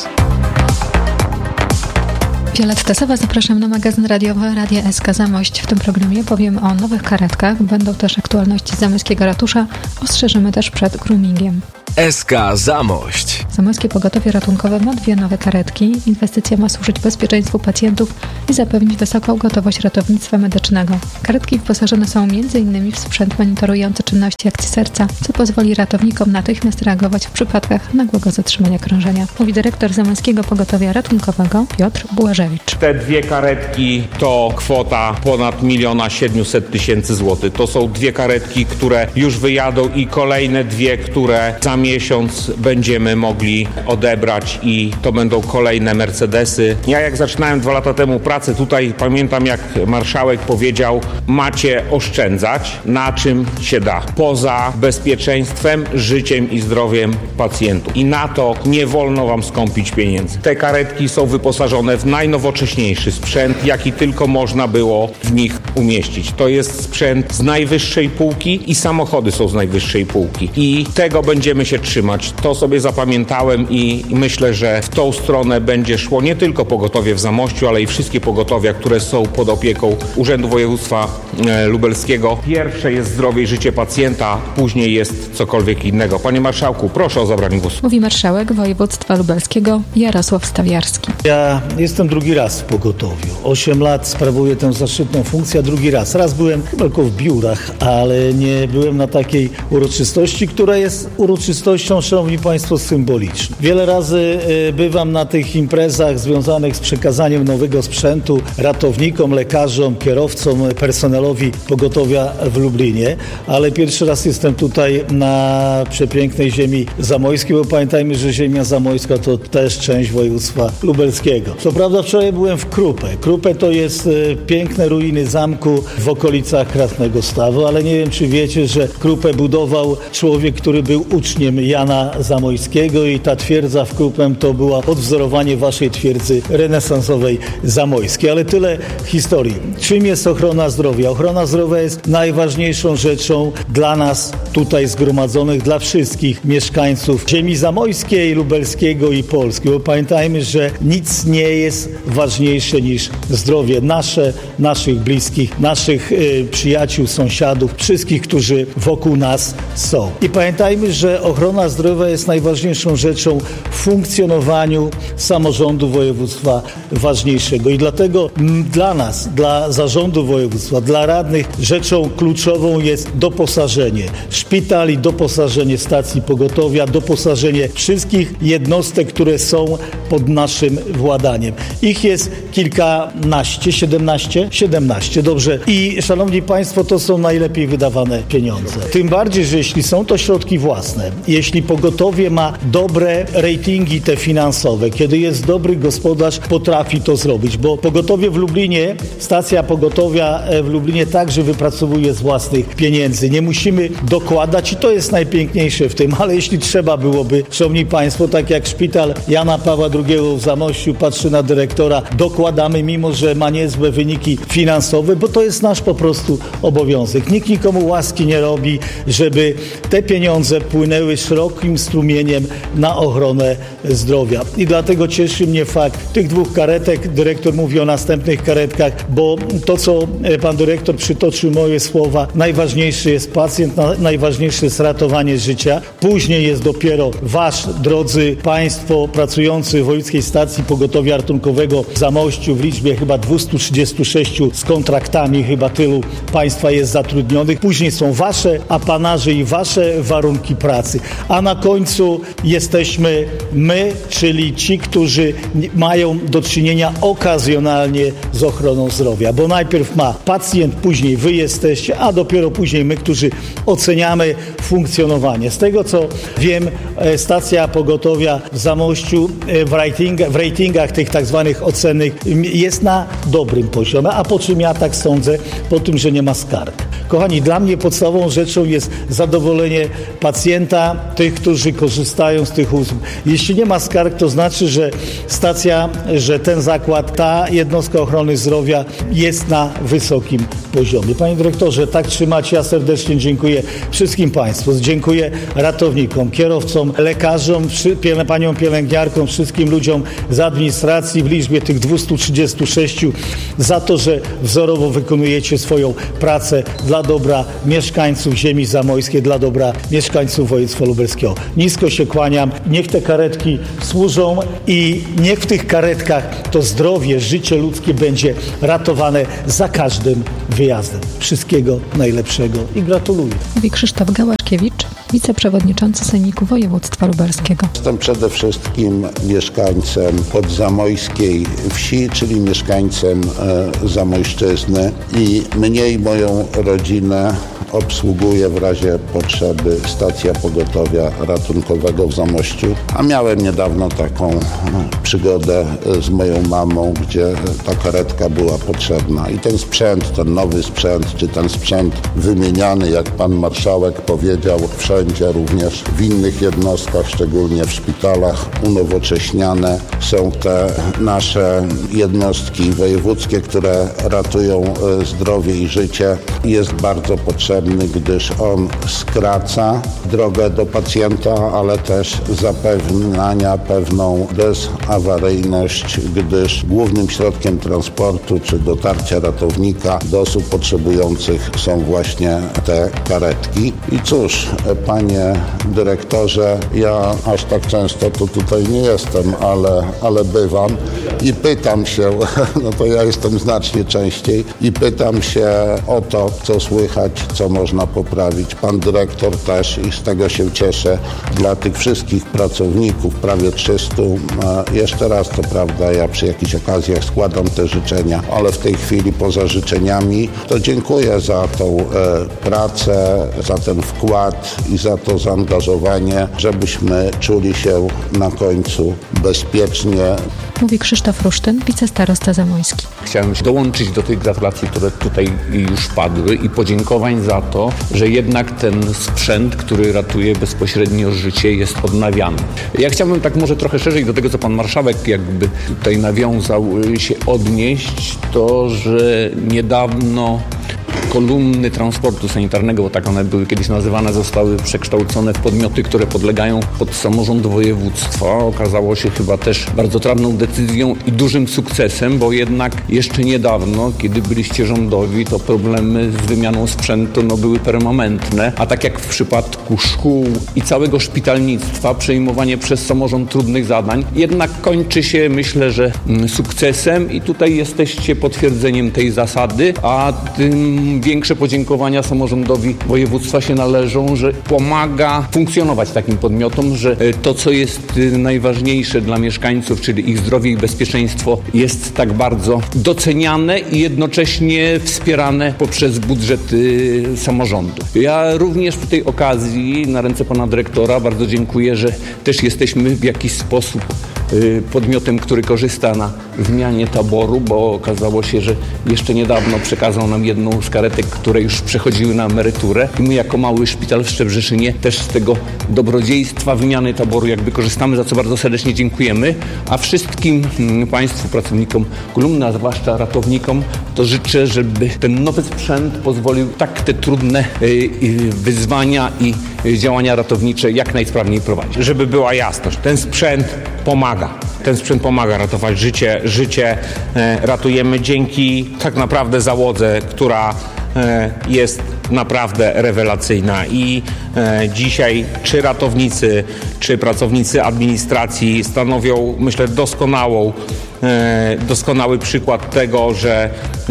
Violetta Sowa, zapraszam na magazyn radiowy Radia SK Zamość. W tym programie powiemy o nowych karetkach, będą też aktualności z zamojskiego ratusza, ostrzeżymy też przed groomingiem. SK Zamość. Zamojskie Pogotowie Ratunkowe ma 2 nowe karetki. Inwestycja ma służyć bezpieczeństwu pacjentów i zapewnić wysoką gotowość ratownictwa medycznego. Karetki wyposażone są m.in. w sprzęt monitorujący czynności akcji serca, co pozwoli ratownikom natychmiast reagować w przypadkach nagłego zatrzymania krążenia, mówi dyrektor Zamojskiego Pogotowia Ratunkowego Piotr Błażewicz. Te 2 karetki to kwota ponad 1 700 000 złotych. To są 2 karetki, które już wyjadą i kolejne 2, które za miesiąc będziemy mogli odebrać i to będą kolejne Mercedesy. Ja jak zaczynałem 2 lata temu pracę tutaj, pamiętam jak marszałek powiedział, macie oszczędzać na czym się da. Poza bezpieczeństwem, życiem i zdrowiem pacjentów. I na to nie wolno wam skąpić pieniędzy. Te karetki są wyposażone w najnowocześniejszy sprzęt, jaki tylko można było w nich umieścić. To jest sprzęt z najwyższej półki i samochody są z najwyższej półki. I tego będziemy się trzymać. To sobie zapamiętałem i myślę, że w tą stronę będzie szło nie tylko pogotowie w Zamościu, ale i wszystkie pogotowia, które są pod opieką Urzędu Województwa Lubelskiego. Pierwsze jest zdrowie i życie pacjenta, później jest cokolwiek innego. Panie marszałku, proszę o zabranie głosu. Mówi marszałek województwa lubelskiego Jarosław Stawiarski. Ja jestem drugi raz w pogotowiu. 8 lat sprawuję tę zaszczytną funkcję, drugi raz. Raz byłem tylko w biurach, ale nie byłem na takiej uroczystości, która jest uroczystością, szanowni państwo, symboliczną. Wiele razy bywam na tych imprezach związanych z przekazaniem nowego sprzętu ratownikom, lekarzom, kierowcom, personelowi pogotowia w Lublinie, ale pierwszy raz jestem tutaj na przepięknej ziemi zamojskiej, bo pamiętajmy, że ziemia zamojska to też część województwa lubelskiego. Co prawda wczoraj byłem w Krupę. Krupę to jest piękne ruiny zamku w okolicach Krasnego Stawu, ale nie wiem, czy wiecie, że Krupę budował człowiek, który był uczniem Jana Zamojskiego i ta twierdza w Krupę to była odwzorowanie waszej twierdzy renesansowej zamojskiej. Ale tyle historii. Czym jest ochrona zdrowia? Ochrona zdrowia jest najważniejszą rzeczą dla nas tutaj zgromadzonych, dla wszystkich mieszkańców ziemi zamojskiej, lubelskiego i Polski. Bo pamiętajmy, że nic nie jest ważniejsze niż zdrowie nasze, naszych bliskich, naszych przyjaciół, sąsiadów, wszystkich, którzy wokół nas są. I pamiętajmy, że ochrona zdrowia jest najważniejszą rzeczą w funkcjonowaniu samorządu województwa ważniejszego. I dlatego dla nas, dla zarządu województwa, dla radnych rzeczą kluczową jest doposażenie szpitali, doposażenie stacji pogotowia, doposażenie wszystkich jednostek, które są pod naszym władaniem. Ich jest kilkanaście, 17? 17, dobrze. I szanowni państwo, to są najlepiej wydawane pieniądze. Tym bardziej, że jeśli są to środki własne, jeśli pogotowie ma dobre ratingi te finansowe, kiedy jest dobry gospodarz, potrafi to zrobić, bo pogotowie w Lublinie, stacja pogotowia w Lublinie także wypracowuje z własnych pieniędzy. Nie musimy dokładać i to jest najpiękniejsze w tym, ale jeśli trzeba byłoby, szanowni państwo, tak jak szpital Jana Pawła II w Zamościu patrzy na dyrektora, dokładamy, mimo że ma niezłe wyniki finansowe, bo to jest nasz po prostu obowiązek. Nikt nikomu łaski nie robi, żeby te pieniądze płynęły szerokim strumieniem na ochronę zdrowia. I dlatego cieszy mnie fakt tych 2 karetek. Dyrektor mówi o następnych karetkach, bo to, co pan dyrektor przytoczył moje słowa, najważniejszy jest pacjent, najważniejsze jest ratowanie życia. Później jest dopiero wasz, drodzy państwo pracujący w Wojewódzkiej Stacji Pogotowia Ratunkowego w Zamościu w liczbie chyba 236 z kontraktami, chyba tylu państwa jest zatrudnionych. Później są wasze apanaże i wasze warunki pracy. A na końcu jesteśmy my, czyli ci, którzy mają do czynienia okazjonalnie z ochroną zdrowia. Bo najpierw ma pacjent, później wy jesteście, a dopiero później my, którzy oceniamy funkcjonowanie. Z tego, co wiem, stacja pogotowia w Zamościu w ratingach tych tak zwanych ocennych jest na dobrym poziomie. A po czym ja tak sądzę? Po tym, że nie ma skarg. Kochani, dla mnie podstawową rzeczą jest zadowolenie pacjenta, tych, którzy korzystają z tych usług. Jeśli nie ma skarg, to znaczy, że stacja, że ten zakład, ta jednostka ochrony zdrowia jest na wysokim poziomie. Panie dyrektorze, tak trzymacie. Ja serdecznie dziękuję wszystkim Państwu. Dziękuję ratownikom, kierowcom, lekarzom, paniom pielęgniarkom, wszystkim ludziom z administracji w liczbie tych 236 za to, że wzorowo wykonujecie swoją pracę dla dobra mieszkańców ziemi zamojskiej, dla dobra mieszkańców województwa lubelskiego. Nisko się kłaniam. Niech te karetki służą i niech w tych karetkach to zdrowie, życie ludzkie będzie ratowane za każdym wyjazdem. Wszystkiego najlepszego i gratuluję. Mówi Krzysztof Gałaszkiewicz, wiceprzewodniczący Sejmiku Województwa Lubelskiego. Jestem przede wszystkim mieszkańcem podzamojskiej wsi, czyli mieszkańcem Zamojszczyzny i mnie i moją rodzinę obsługuje w razie potrzeby stacja pogotowia ratunkowego w Zamościu. A miałem niedawno taką przygodę z moją mamą, gdzie ta karetka była potrzebna. I ten sprzęt, ten nowy sprzęt, czy ten sprzęt wymieniany, jak pan marszałek powiedział, wszędzie, również w innych jednostkach, szczególnie w szpitalach, unowocześniane są te nasze jednostki wojewódzkie, które ratują zdrowie i życie. Jest bardzo potrzebny, gdyż on skraca drogę do pacjenta, ale też zapewnia pewną bezawaryjność, gdyż głównym środkiem transportu czy dotarcia ratownika do osób potrzebujących są właśnie te karetki. I cóż, panie dyrektorze, ja aż tak często to tutaj nie jestem, ale bywam i pytam się, no to ja jestem znacznie częściej i pytam się o to, co słychać, co można poprawić. Pan dyrektor też i z tego się cieszę. Dla tych wszystkich pracowników, prawie 300, jeszcze raz to prawda, ja przy jakichś okazjach składam te życzenia, ale w tej chwili poza życzeniami to dziękuję za tą pracę, za ten wkład i za to zaangażowanie, żebyśmy czuli się na końcu bezpiecznie. Mówi Krzysztof Rusztyn, wicestarosta zamojski. Chciałem się dołączyć do tych gratulacji, które tutaj już padły i podziękowań za to, że jednak ten sprzęt, który ratuje bezpośrednio życie, jest odnawiany. Ja chciałbym tak może trochę szerzej do tego, co pan marszałek jakby tutaj nawiązał, się odnieść, to, że niedawno kolumny transportu sanitarnego, bo tak one były kiedyś nazywane, zostały przekształcone w podmioty, które podlegają pod samorząd województwa. Okazało się chyba też bardzo trafną decyzją i dużym sukcesem, bo jednak jeszcze niedawno, kiedy byliście rządowi, to problemy z wymianą sprzętu były permanentne, a tak jak w przypadku szkół i całego szpitalnictwa, przejmowanie przez samorząd trudnych zadań jednak kończy się, myślę, że sukcesem i tutaj jesteście potwierdzeniem tej zasady, a tym większe podziękowania samorządowi województwa się należą, że pomaga funkcjonować takim podmiotom, że to, co jest najważniejsze dla mieszkańców, czyli ich zdrowie i bezpieczeństwo, jest tak bardzo doceniane i jednocześnie wspierane poprzez budżety samorządu. Ja również w tej okazji na ręce pana dyrektora bardzo dziękuję, że też jesteśmy w jakiś sposób podmiotem, który korzysta na zmianie taboru, bo okazało się, że jeszcze niedawno przekazał nam jedną z karetek, które już przechodziły na emeryturę i my jako mały szpital w Szczebrzeszynie też z tego dobrodziejstwa wymiany taboru jakby korzystamy, za co bardzo serdecznie dziękujemy, a wszystkim państwu, pracownikom kolumny, a zwłaszcza ratownikom, to życzę, żeby ten nowy sprzęt pozwolił tak te trudne wyzwania i działania ratownicze jak najsprawniej prowadzić. Żeby była jasność, ten sprzęt pomaga. Ten sprzęt pomaga ratować życie ratujemy dzięki tak naprawdę załodze, która jest naprawdę rewelacyjna i dzisiaj czy ratownicy, czy pracownicy administracji stanowią, myślę, doskonały przykład tego, że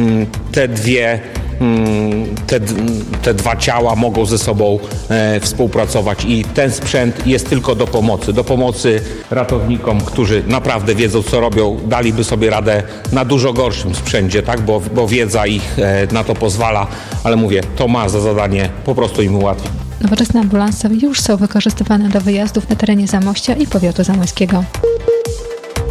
te dwa ciała mogą ze sobą współpracować i ten sprzęt jest tylko do pomocy ratownikom, którzy naprawdę wiedzą, co robią, daliby sobie radę na dużo gorszym sprzęcie, tak? Bo wiedza ich na to pozwala, ale mówię, to ma za zadanie po prostu im ułatwić. Nowoczesne ambulanse już są wykorzystywane do wyjazdów na terenie Zamościa i powiatu zamojskiego.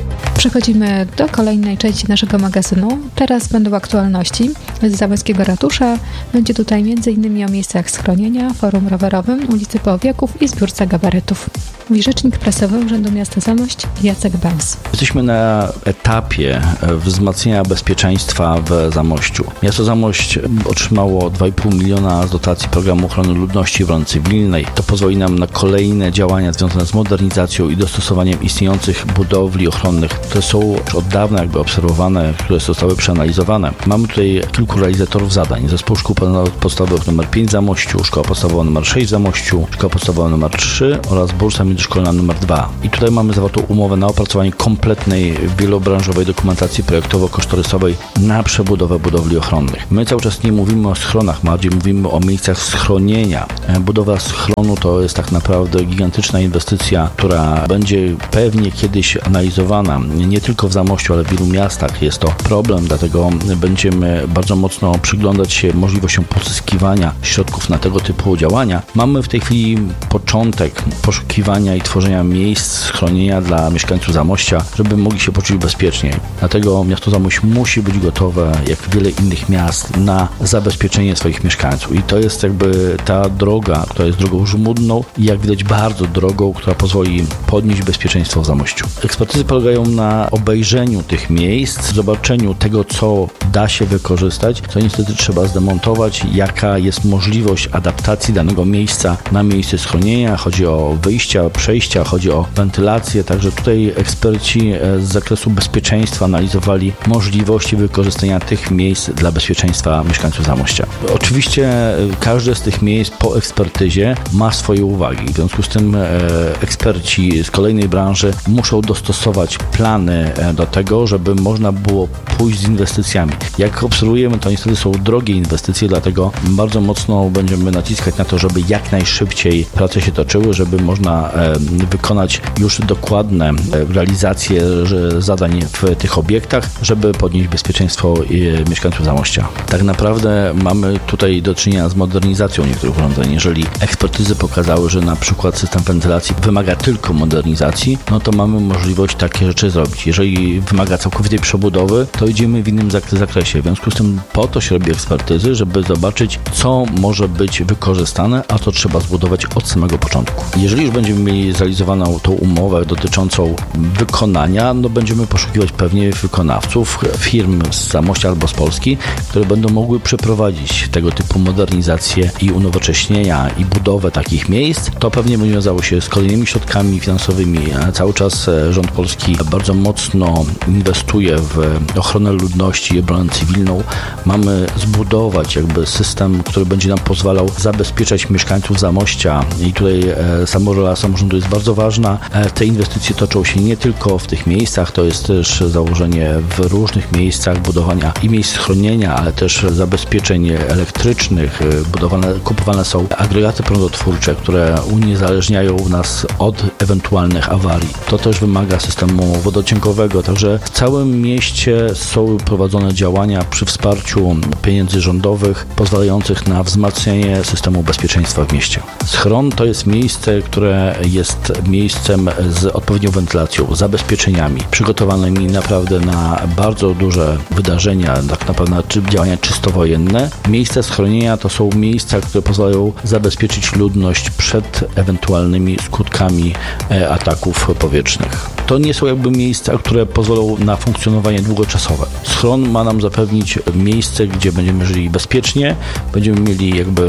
Przechodzimy do kolejnej części naszego magazynu. Teraz będą aktualności z Zamojskiego Ratusza. Będzie tutaj m.in. o miejscach schronienia, forum rowerowym, ulicy Połowieków i zbiórce gabarytów. Mówi rzecznik prasowy Urzędu Miasta Zamość Jacek Bęs. Jesteśmy na etapie wzmacniania bezpieczeństwa w Zamościu. Miasto Zamość otrzymało 2,5 miliona z dotacji Programu Ochrony Ludności i Obrony Cywilnej. To pozwoli nam na kolejne działania związane z modernizacją i dostosowaniem istniejących budowli ochronnych, które są już od dawna obserwowane, które zostały przeanalizowane. Mamy tutaj kilku realizatorów zadań. Zespół Szkół Podstawowych nr 5 w Zamościu, Szkoła Podstawowa nr 6 w Zamościu, Szkoła Podstawowa nr 3 oraz Bursa Międzyszkolna nr 2. I tutaj mamy zawartą umowę na opracowanie kompletnej, wielobranżowej dokumentacji projektowo-kosztorysowej na przebudowę budowli ochronnych. My cały czas nie mówimy o schronach, bardziej mówimy o miejscach schronienia. Budowa schronu to jest tak naprawdę gigantyczna inwestycja, która będzie pewnie kiedyś analizowana nie tylko w Zamościu, ale w wielu miastach. Jest to problem, dlatego będziemy bardzo mocno przyglądać się możliwościom pozyskiwania środków na tego typu działania. Mamy w tej chwili początek poszukiwania i tworzenia miejsc schronienia dla mieszkańców Zamościa, żeby mogli się poczuć bezpiecznie. Dlatego miasto Zamość musi być gotowe, jak wiele innych miast, na zabezpieczenie swoich mieszkańców. I to jest jakby ta droga, która jest drogą żmudną i jak widać bardzo drogą, która pozwoli podnieść bezpieczeństwo w Zamościu. Ekspertyzy polegają na obejrzeniu tych miejsc, zobaczeniu tego, co da się wykorzystać, co niestety trzeba zdemontować, jaka jest możliwość adaptacji danego miejsca na miejsce schronienia. Chodzi o wyjścia, przejścia, chodzi o wentylację, także tutaj eksperci z zakresu bezpieczeństwa analizowali możliwości wykorzystania tych miejsc dla bezpieczeństwa mieszkańców Zamościa. Oczywiście każde z tych miejsc po ekspertyzie ma swoje uwagi. W związku z tym eksperci z kolejnej branży muszą dostosować plany do tego, żeby można było pójść z inwestycjami. Jak obserwujemy, to niestety są drogie inwestycje, dlatego bardzo mocno będziemy naciskać na to, żeby jak najszybciej prace się toczyły, żeby można wykonać już dokładne realizacje zadań w tych obiektach, żeby podnieść bezpieczeństwo mieszkańców Zamościa. Tak naprawdę mamy tutaj do czynienia z modernizacją niektórych urządzeń. Jeżeli ekspertyzy pokazały, że na przykład system wentylacji wymaga tylko modernizacji, no to mamy możliwość takie rzeczy zrobić. Jeżeli wymaga całkowitej przebudowy, to idziemy w innym zakresie. W związku z tym po to się robi ekspertyzy, żeby zobaczyć, co może być wykorzystane, a to trzeba zbudować od samego początku. Jeżeli już będziemy mieli zrealizowaną tą umowę dotyczącą wykonania, no będziemy poszukiwać pewnie wykonawców, firm z Zamościa albo z Polski, które będą mogły przeprowadzić tego typu modernizację i unowocześnienia i budowę takich miejsc. To pewnie będzie wiązało się z kolejnymi środkami finansowymi. Cały czas rząd polski bardzo mocno inwestuje w ochronę ludności i obronę cywilną. Mamy zbudować jakby system, który będzie nam pozwalał zabezpieczać mieszkańców Zamościa i tutaj rola samorządu jest bardzo ważna. Te inwestycje toczą się nie tylko w tych miejscach, to jest też założenie w różnych miejscach budowania i miejsc schronienia, ale też zabezpieczeń elektrycznych. Kupowane są agregaty prądotwórcze, które uniezależniają nas od ewentualnych awarii. To też wymaga systemu wodociągowego, także w całym mieście są prowadzone działania przy wsparciu pieniędzy rządowych pozwalających na wzmacnianie systemu bezpieczeństwa w mieście. Schron to jest miejsce, które jest miejscem z odpowiednią wentylacją, zabezpieczeniami, przygotowanymi naprawdę na bardzo duże wydarzenia, tak naprawdę działania czysto wojenne. Miejsca schronienia to są miejsca, które pozwalają zabezpieczyć ludność przed ewentualnymi skutkami ataków powietrznych. To nie są jakby miejsca, które pozwolą na funkcjonowanie długoczasowe. Schron ma nam zapewnić miejsce, gdzie będziemy żyli bezpiecznie, będziemy mieli jakby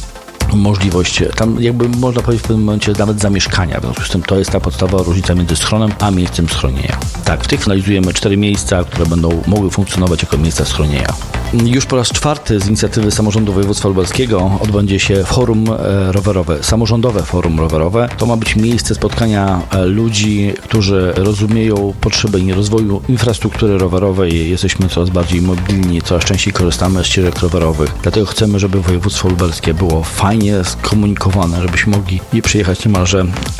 możliwość, tam jakby można powiedzieć w pewnym momencie nawet zamieszkania. W związku z tym to jest ta podstawowa różnica między schronem a miejscem schronienia. Tak, w tych analizujemy 4 miejsca, które będą mogły funkcjonować jako miejsca schronienia. Już po raz 4 z inicjatywy Samorządu Województwa Lubelskiego odbędzie się forum rowerowe, samorządowe forum rowerowe. To ma być miejsce spotkania ludzi, którzy rozumieją potrzeby rozwoju infrastruktury rowerowej. Jesteśmy coraz bardziej mobilni, coraz częściej korzystamy z ścieżek rowerowych. Dlatego chcemy, żeby województwo lubelskie było fajnie skomunikowane, żebyśmy mogli je przyjechać niemalże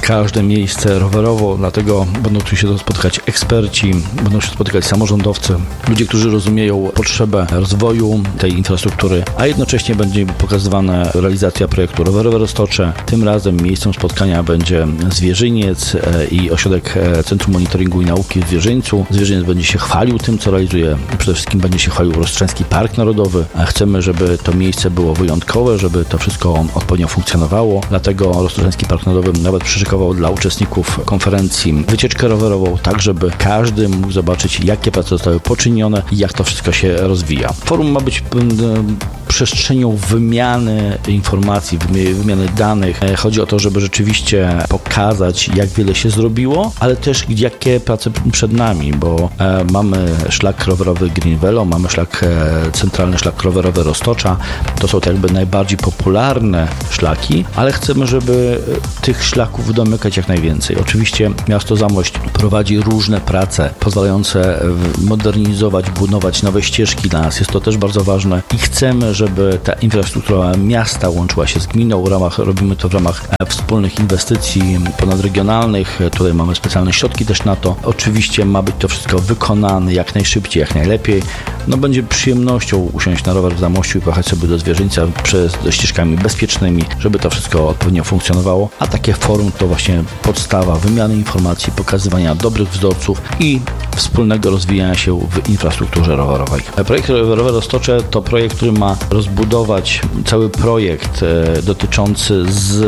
każde miejsce rowerowo, dlatego będą tu się spotykać eksperci, będą się spotykać samorządowcy, ludzie, którzy rozumieją potrzebę rozwoju tej infrastruktury, a jednocześnie będzie pokazywana realizacja projektu Rowerowe Roztocze. Tym razem miejscem spotkania będzie Zwierzyniec i ośrodek Centrum Monitoringu i Nauki w Zwierzyńcu. Zwierzyniec będzie się chwalił tym, co realizuje. Przede wszystkim będzie się chwalił Rozstrzeński Park Narodowy. Chcemy, żeby to miejsce było wyjątkowe, żeby to wszystko odpowiednio funkcjonowało. Dlatego Rozstrzeński Park Narodowy nawet przyszykował dla uczestników konferencji wycieczkę rowerową, tak żeby każdy mógł zobaczyć, jakie prace zostały poczynione i jak to wszystko się rozwija. Forum ma być przestrzenią wymiany informacji, wymiany danych. Chodzi o to, żeby rzeczywiście pokazać, jak wiele się zrobiło, ale też jakie prace przed nami, bo mamy szlak rowerowy Green Velo, mamy centralny szlak rowerowy Roztocza. To są jakby najbardziej popularne szlaki, ale chcemy, żeby tych szlaków domykać jak najwięcej. Oczywiście miasto Zamość prowadzi różne prace pozwalające modernizować, budować nowe ścieżki dla nas. Jest to też bardzo ważne i chcemy, żeby ta infrastruktura miasta łączyła się z gminą. Robimy to w ramach wspólnych inwestycji ponadregionalnych. Tutaj mamy specjalne środki też na to. Oczywiście ma być to wszystko wykonane jak najszybciej, jak najlepiej. Będzie przyjemnością usiąść na rower w Zamościu i pojechać sobie do Zwierzyńca ścieżkami bezpiecznymi, żeby to wszystko odpowiednio funkcjonowało. A takie forum to właśnie podstawa wymiany informacji, pokazywania dobrych wzorców i wspólnego rozwijania się w infrastrukturze rowerowej. Projekt Rowerowe Roztocze to projekt, który ma rozbudować cały projekt dotyczący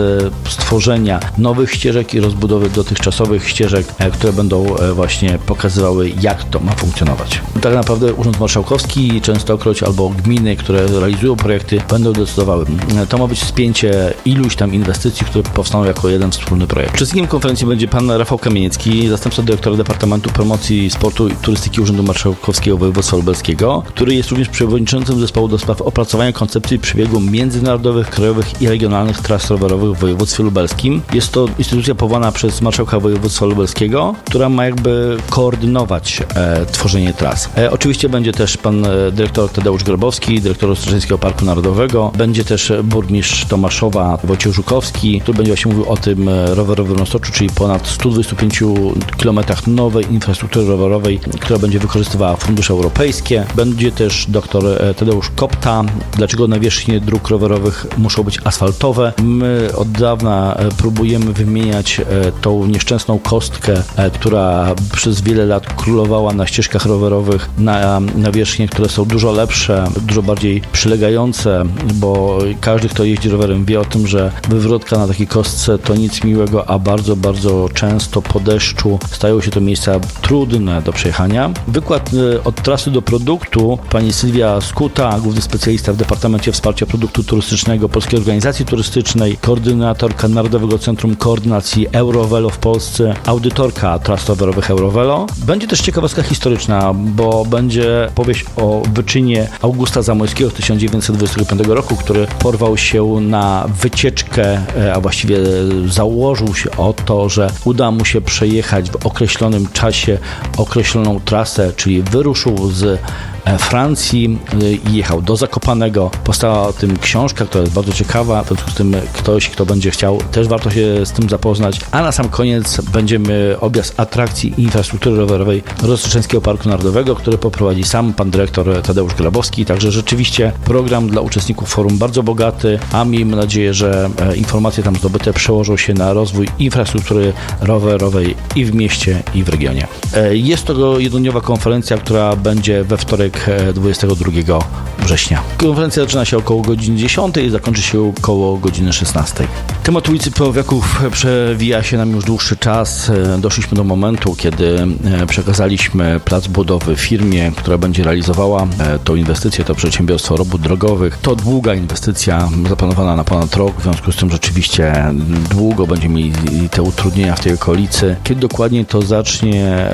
stworzenia nowych ścieżek i rozbudowy dotychczasowych ścieżek, które będą właśnie pokazywały, jak to ma funkcjonować. Tak naprawdę Urząd Marszałkowski i Częstokroć albo gminy, które realizują projekty, będą decydowały. To ma być spięcie iluś tam inwestycji, które powstaną jako jeden wspólny projekt. Uczestnikiem konferencji będzie pan Rafał Kamieniecki, zastępca dyrektora Departamentu Promocji Sportu i Turystyki Urzędu Marszałkowskiego Województwa Lubelskiego, który jest również przewodniczącym zespołu do spraw opracowania koncepcji przebiegu międzynarodowych, krajowych i regionalnych tras rowerowych w województwie lubelskim. Jest to instytucja powołana przez marszałka województwa lubelskiego, która ma jakby koordynować tworzenie tras. Oczywiście będzie też pan dyrektor Tadeusz Grabowski, dyrektor Rozstrzeńskiego Parku Narodowego. Będzie też burmistrz Tomaszowa Wojciech Żukowski, który będzie właśnie mówił o tym rowerowym Roztoczu, czyli ponad 125 km nowej infrastruktury rowerowej, która będzie wykorzystywała fundusze europejskie. Będzie też dr Tadeusz Kopta. Dlaczego nawierzchnie dróg rowerowych muszą być asfaltowe? My od dawna próbujemy wymieniać tą nieszczęsną kostkę, która przez wiele lat królowała na ścieżkach rowerowych, na nawierzchnie, które są dużo lepsze, dużo bardziej przylegające, bo każdy, kto jeździ rowerem, wie o tym, że wywrotka na takiej kostce to nic miłego, a bardzo, bardzo często po deszczu stają się to miejsca trudne do przejechania. Wykład od trasy do produktu pani Sylwia Skuta, główny specjalista w Departamencie Wsparcia Produktu Turystycznego Polskiej Organizacji Turystycznej, koordynatorka Narodowego Centrum Koordynacji Eurovelo w Polsce, audytorka tras rowerowych Eurovelo. Będzie też ciekawostka historyczna, bo będzie powieść o wyczynie Augusta Zamojskiego z 1925 roku, który porwał się na wycieczkę, a właściwie założył się o to, że uda mu się przejechać w określonym czasie określoną trasę, czyli wyruszył z Francji i jechał do Zakopanego. Powstała o tym książka, która jest bardzo ciekawa, w związku z tym ktoś, kto będzie chciał, też warto się z tym zapoznać. A na sam koniec będziemy objazd atrakcji i infrastruktury rowerowej Rozstrzeńskiego Parku Narodowego, który poprowadzi sam pan dyrektor Tadeusz Grabowski. Także rzeczywiście program dla uczestników forum bardzo bogaty, a miejmy nadzieję, że informacje tam zdobyte przełożą się na rozwój infrastruktury rowerowej i w mieście, i w regionie. Jest to jednodniowa konferencja, która będzie we wtorek 22 września. Konferencja zaczyna się około godziny 10 i zakończy się około godziny 16. Temat ulicy Powiaków przewija się nam już dłuższy czas. Doszliśmy do momentu, kiedy przekazaliśmy plac budowy firmie, która będzie realizowała tą inwestycję, to przedsiębiorstwo robót drogowych. To długa inwestycja, zaplanowana na ponad rok, w związku z tym rzeczywiście długo będziemy mieli te utrudnienia w tej okolicy. Kiedy dokładnie to zacznie funkcjonować,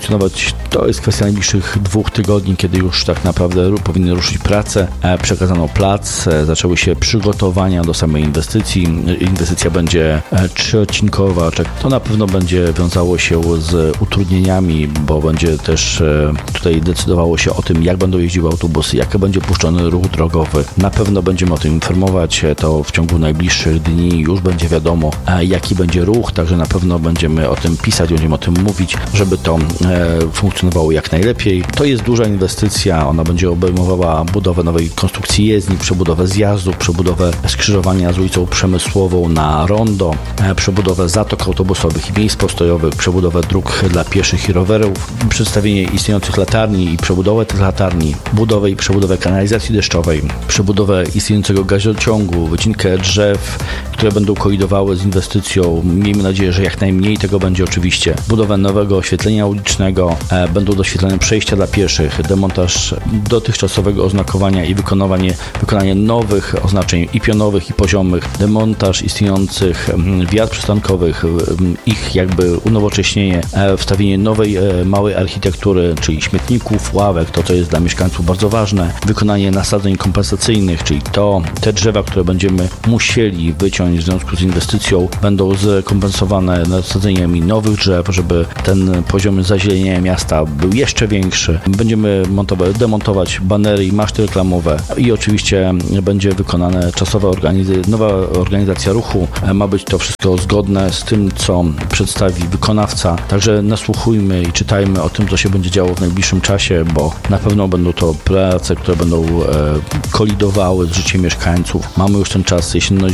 funkcjonować, to jest kwestia najbliższych 2 tygodni, kiedy już tak naprawdę powinny ruszyć prace. Przekazano plac, zaczęły się przygotowania do samej inwestycji. Inwestycja będzie 3-odcinkowa. To na pewno będzie wiązało się z utrudnieniami, bo będzie też tutaj decydowało się o tym, jak będą jeździły autobusy, jaki będzie puszczony ruch drogowy. Na pewno będziemy o tym informować. To w ciągu najbliższych dni już będzie wiadomo, jaki będzie ruch, także na pewno będziemy o tym pisać, będziemy o tym mówić, żeby to funkcjonowało jak najlepiej. To jest duża inwestycja, ona będzie obejmowała budowę nowej konstrukcji jezdni, przebudowę zjazdów, przebudowę skrzyżowania z ulicą Przemysłową na rondo, przebudowę zatok autobusowych i miejsc postojowych, przebudowę dróg dla pieszych i rowerów, przedstawienie istniejących latarni i przebudowę tych latarni, budowę i przebudowę kanalizacji deszczowej, przebudowę istniejącego gazociągu, wycinkę drzew, które będą kolidowały z inwestycją. Miejmy nadzieję, że jak najmniej tego będzie oczywiście. Budowę nowego oświetlenia ulicznego, będą doświetlone przejścia dla pieszych, demontaż dotychczasowego oznakowania i wykonanie nowych oznaczeń i pionowych, i poziomych, demontaż istniejących wiat przystankowych, ich jakby unowocześnienie, wstawienie nowej, małej architektury, czyli śmietników, ławek, to co jest dla mieszkańców bardzo ważne, wykonanie nasadzeń kompensacyjnych, czyli te drzewa, które będziemy musieli wyciąć w związku z inwestycją, będą zrekompensowane nasadzeniami nowych drzew, żeby ten poziom zazielenienia miasta był jeszcze większy. Będziemy demontować banery i maszty reklamowe i oczywiście będzie wykonane nowa organizacja ruchu. Ma być to wszystko zgodne z tym, co przedstawi wykonawca. Także nasłuchujmy i czytajmy o tym, co się będzie działo w najbliższym czasie, bo na pewno będą to prace, które będą kolidowały z życiem mieszkańców. Mamy już ten czas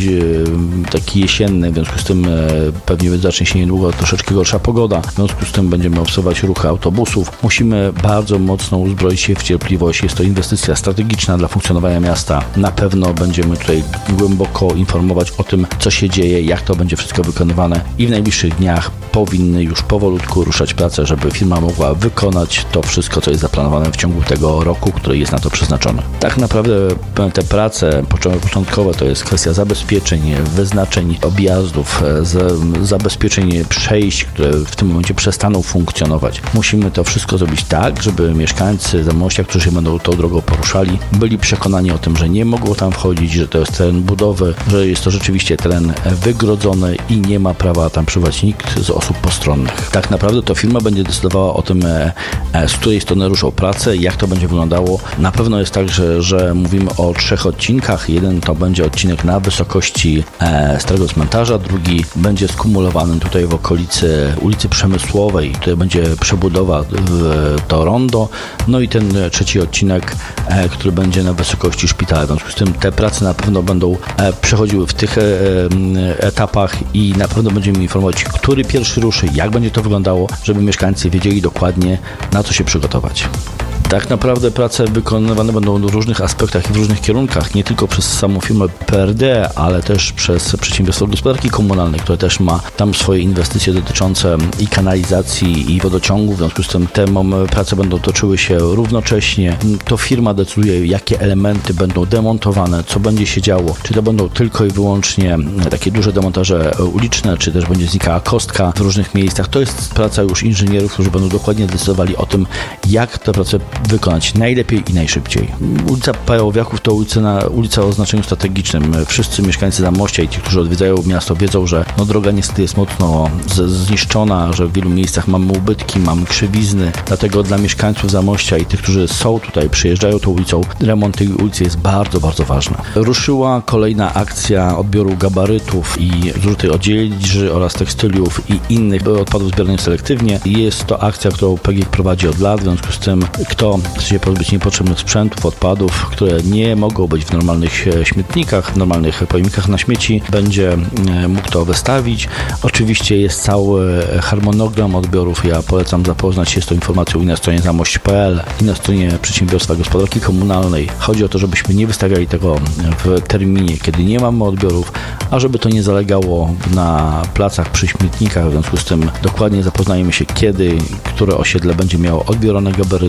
taki jesienny, w związku z tym pewnie zacznie się niedługo troszeczkę gorsza pogoda. W związku z tym będziemy obserwować ruchy autobusów. Musimy bardzo mocno uzbroić się w cierpliwość. Jest to inwestycja strategiczna dla funkcjonowania miasta. Na pewno będziemy tutaj głęboko informować o tym, co się dzieje, jak to będzie wszystko wykonywane i w najbliższych dniach powinny już powolutku ruszać prace, żeby firma mogła wykonać to wszystko, co jest zaplanowane w ciągu tego roku, który jest na to przeznaczony. Tak naprawdę te prace początkowe to jest kwestia zabezpieczeń, wyznaczeń objazdów, zabezpieczeń przejść, które w tym momencie przestaną funkcjonować. Musimy to wszystko zrobić tak, żeby mieszkańcy Zamościa, którzy się będą tą drogą poruszali, byli przekonani o tym, że nie mogą tam wchodzić, że to jest teren budowy, że jest to rzeczywiście teren wygrodzony i nie ma prawa tam przebywać nikt z osób postronnych. Tak naprawdę to firma będzie decydowała o tym, z której strony ruszą pracę, jak to będzie wyglądało. Na pewno jest tak, że mówimy o 3 odcinkach. Jeden to będzie odcinek na wysokości Starego Cmentarza, drugi będzie skumulowany tutaj w okolicy ulicy Przemysłowej, tutaj będzie przebudowa to rondo, no i ten 3 odcinek, który będzie na wysokości szpitala. W związku z tym te prace na pewno będą przechodziły w tych etapach i na pewno będziemy informować, który pierwszy ruszy, jak będzie to wyglądało, żeby mieszkańcy wiedzieli dokładnie, na co się przygotować. Tak naprawdę prace wykonywane będą w różnych aspektach i w różnych kierunkach, nie tylko przez samą firmę PRD, ale też przez Przedsiębiorstwo Gospodarki Komunalnej, które też ma tam swoje inwestycje dotyczące i kanalizacji, i wodociągu. W związku z tym te prace będą toczyły się równocześnie. To firma decyduje, jakie elementy będą demontowane, co będzie się działo. Czy to będą tylko i wyłącznie takie duże demontaże uliczne, czy też będzie znikała kostka w różnych miejscach. To jest praca już inżynierów, którzy będą dokładnie decydowali o tym, jak te prace wykonać najlepiej i najszybciej. Ulica Pajowiaków to ulica o znaczeniu strategicznym. Wszyscy mieszkańcy Zamościa i ci, którzy odwiedzają miasto, wiedzą, że droga niestety jest mocno zniszczona, że w wielu miejscach mamy ubytki, mamy krzywizny. Dlatego dla mieszkańców Zamościa i tych, którzy są tutaj, przyjeżdżają tą ulicą, remont tej ulicy jest bardzo, bardzo ważny. Ruszyła kolejna akcja odbioru gabarytów i zużytej odzieży oraz tekstyliów i innych odpadów zbieranych selektywnie. Jest to akcja, którą PGIG prowadzi od lat, w związku z tym kto chce się pozbyć niepotrzebnych sprzętów, odpadów, które nie mogą być w normalnych śmietnikach, w normalnych pojemnikach na śmieci, będzie mógł to wystawić. Oczywiście jest cały harmonogram odbiorów. Ja polecam zapoznać się z tą informacją i na stronie zamość.pl, i na stronie Przedsiębiorstwa Gospodarki Komunalnej. Chodzi o to, żebyśmy nie wystawiali tego w terminie, kiedy nie mamy odbiorów, a żeby to nie zalegało na placach przy śmietnikach. W związku z tym dokładnie zapoznajemy się, kiedy które osiedle będzie miało odbierane gabaryty, żeby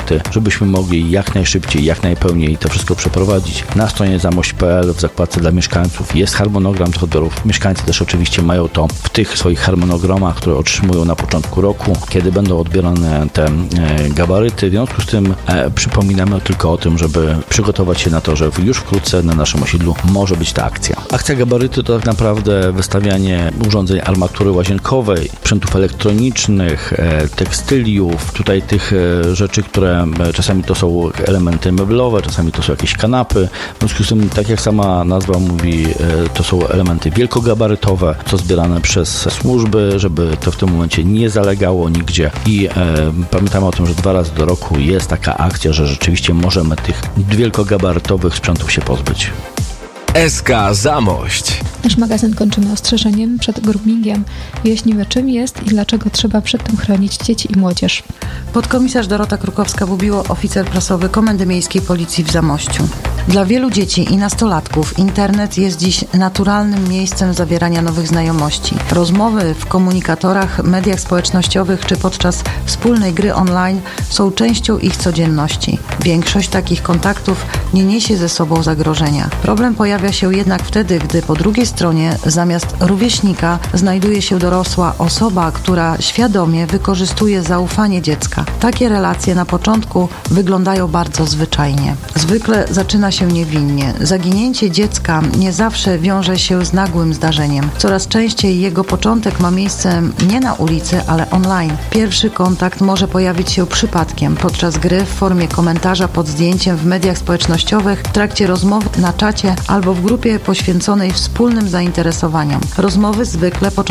żebyśmy mogli jak najszybciej, jak najpełniej to wszystko przeprowadzić. Na stronie zamość.pl w zakładce dla mieszkańców jest harmonogram tych odbiorów. Mieszkańcy też oczywiście mają to w tych swoich harmonogramach, które otrzymują na początku roku, kiedy będą odbierane te gabaryty. W związku z tym przypominamy tylko o tym, żeby przygotować się na to, że już wkrótce na naszym osiedlu może być ta akcja. Akcja gabaryty to tak naprawdę wystawianie urządzeń armatury łazienkowej, sprzętów elektronicznych, tekstyliów, tutaj tych rzeczy, które czasami to są elementy meblowe, czasami to są jakieś kanapy. W związku z tym, tak jak sama nazwa mówi, to są elementy wielkogabarytowe, co zbierane przez służby, żeby to w tym momencie nie zalegało nigdzie i pamiętamy o tym, że 2 razy do roku jest taka akcja, że rzeczywiście możemy tych wielkogabarytowych sprzętów się pozbyć. SK Zamość. Nasz magazyn kończymy ostrzeżeniem przed groomingiem. Wyjaśnimy, czym jest i dlaczego trzeba przed tym chronić dzieci i młodzież. Podkomisarz Dorota Krukowska-Bubiło, oficer prasowy Komendy Miejskiej Policji w Zamościu. Dla wielu dzieci i nastolatków internet jest dziś naturalnym miejscem zawierania nowych znajomości. Rozmowy w komunikatorach, mediach społecznościowych czy podczas wspólnej gry online są częścią ich codzienności. Większość takich kontaktów nie niesie ze sobą zagrożenia. Problem pojawia się jednak wtedy, gdy po drugiej stronie zamiast rówieśnika znajduje się dorosła osoba, która świadomie wykorzystuje zaufanie dziecka. Takie relacje na początku wyglądają bardzo zwyczajnie. Zwykle zaczyna się niewinnie. Zaginięcie dziecka nie zawsze wiąże się z nagłym zdarzeniem. Coraz częściej jego początek ma miejsce nie na ulicy, ale online. Pierwszy kontakt może pojawić się przypadkiem podczas gry w formie komentarza pod zdjęciem w mediach społecznościowych, w trakcie rozmowy na czacie albo w grupie poświęconej wspólnym zainteresowaniom. Rozmowy zwykle początkowo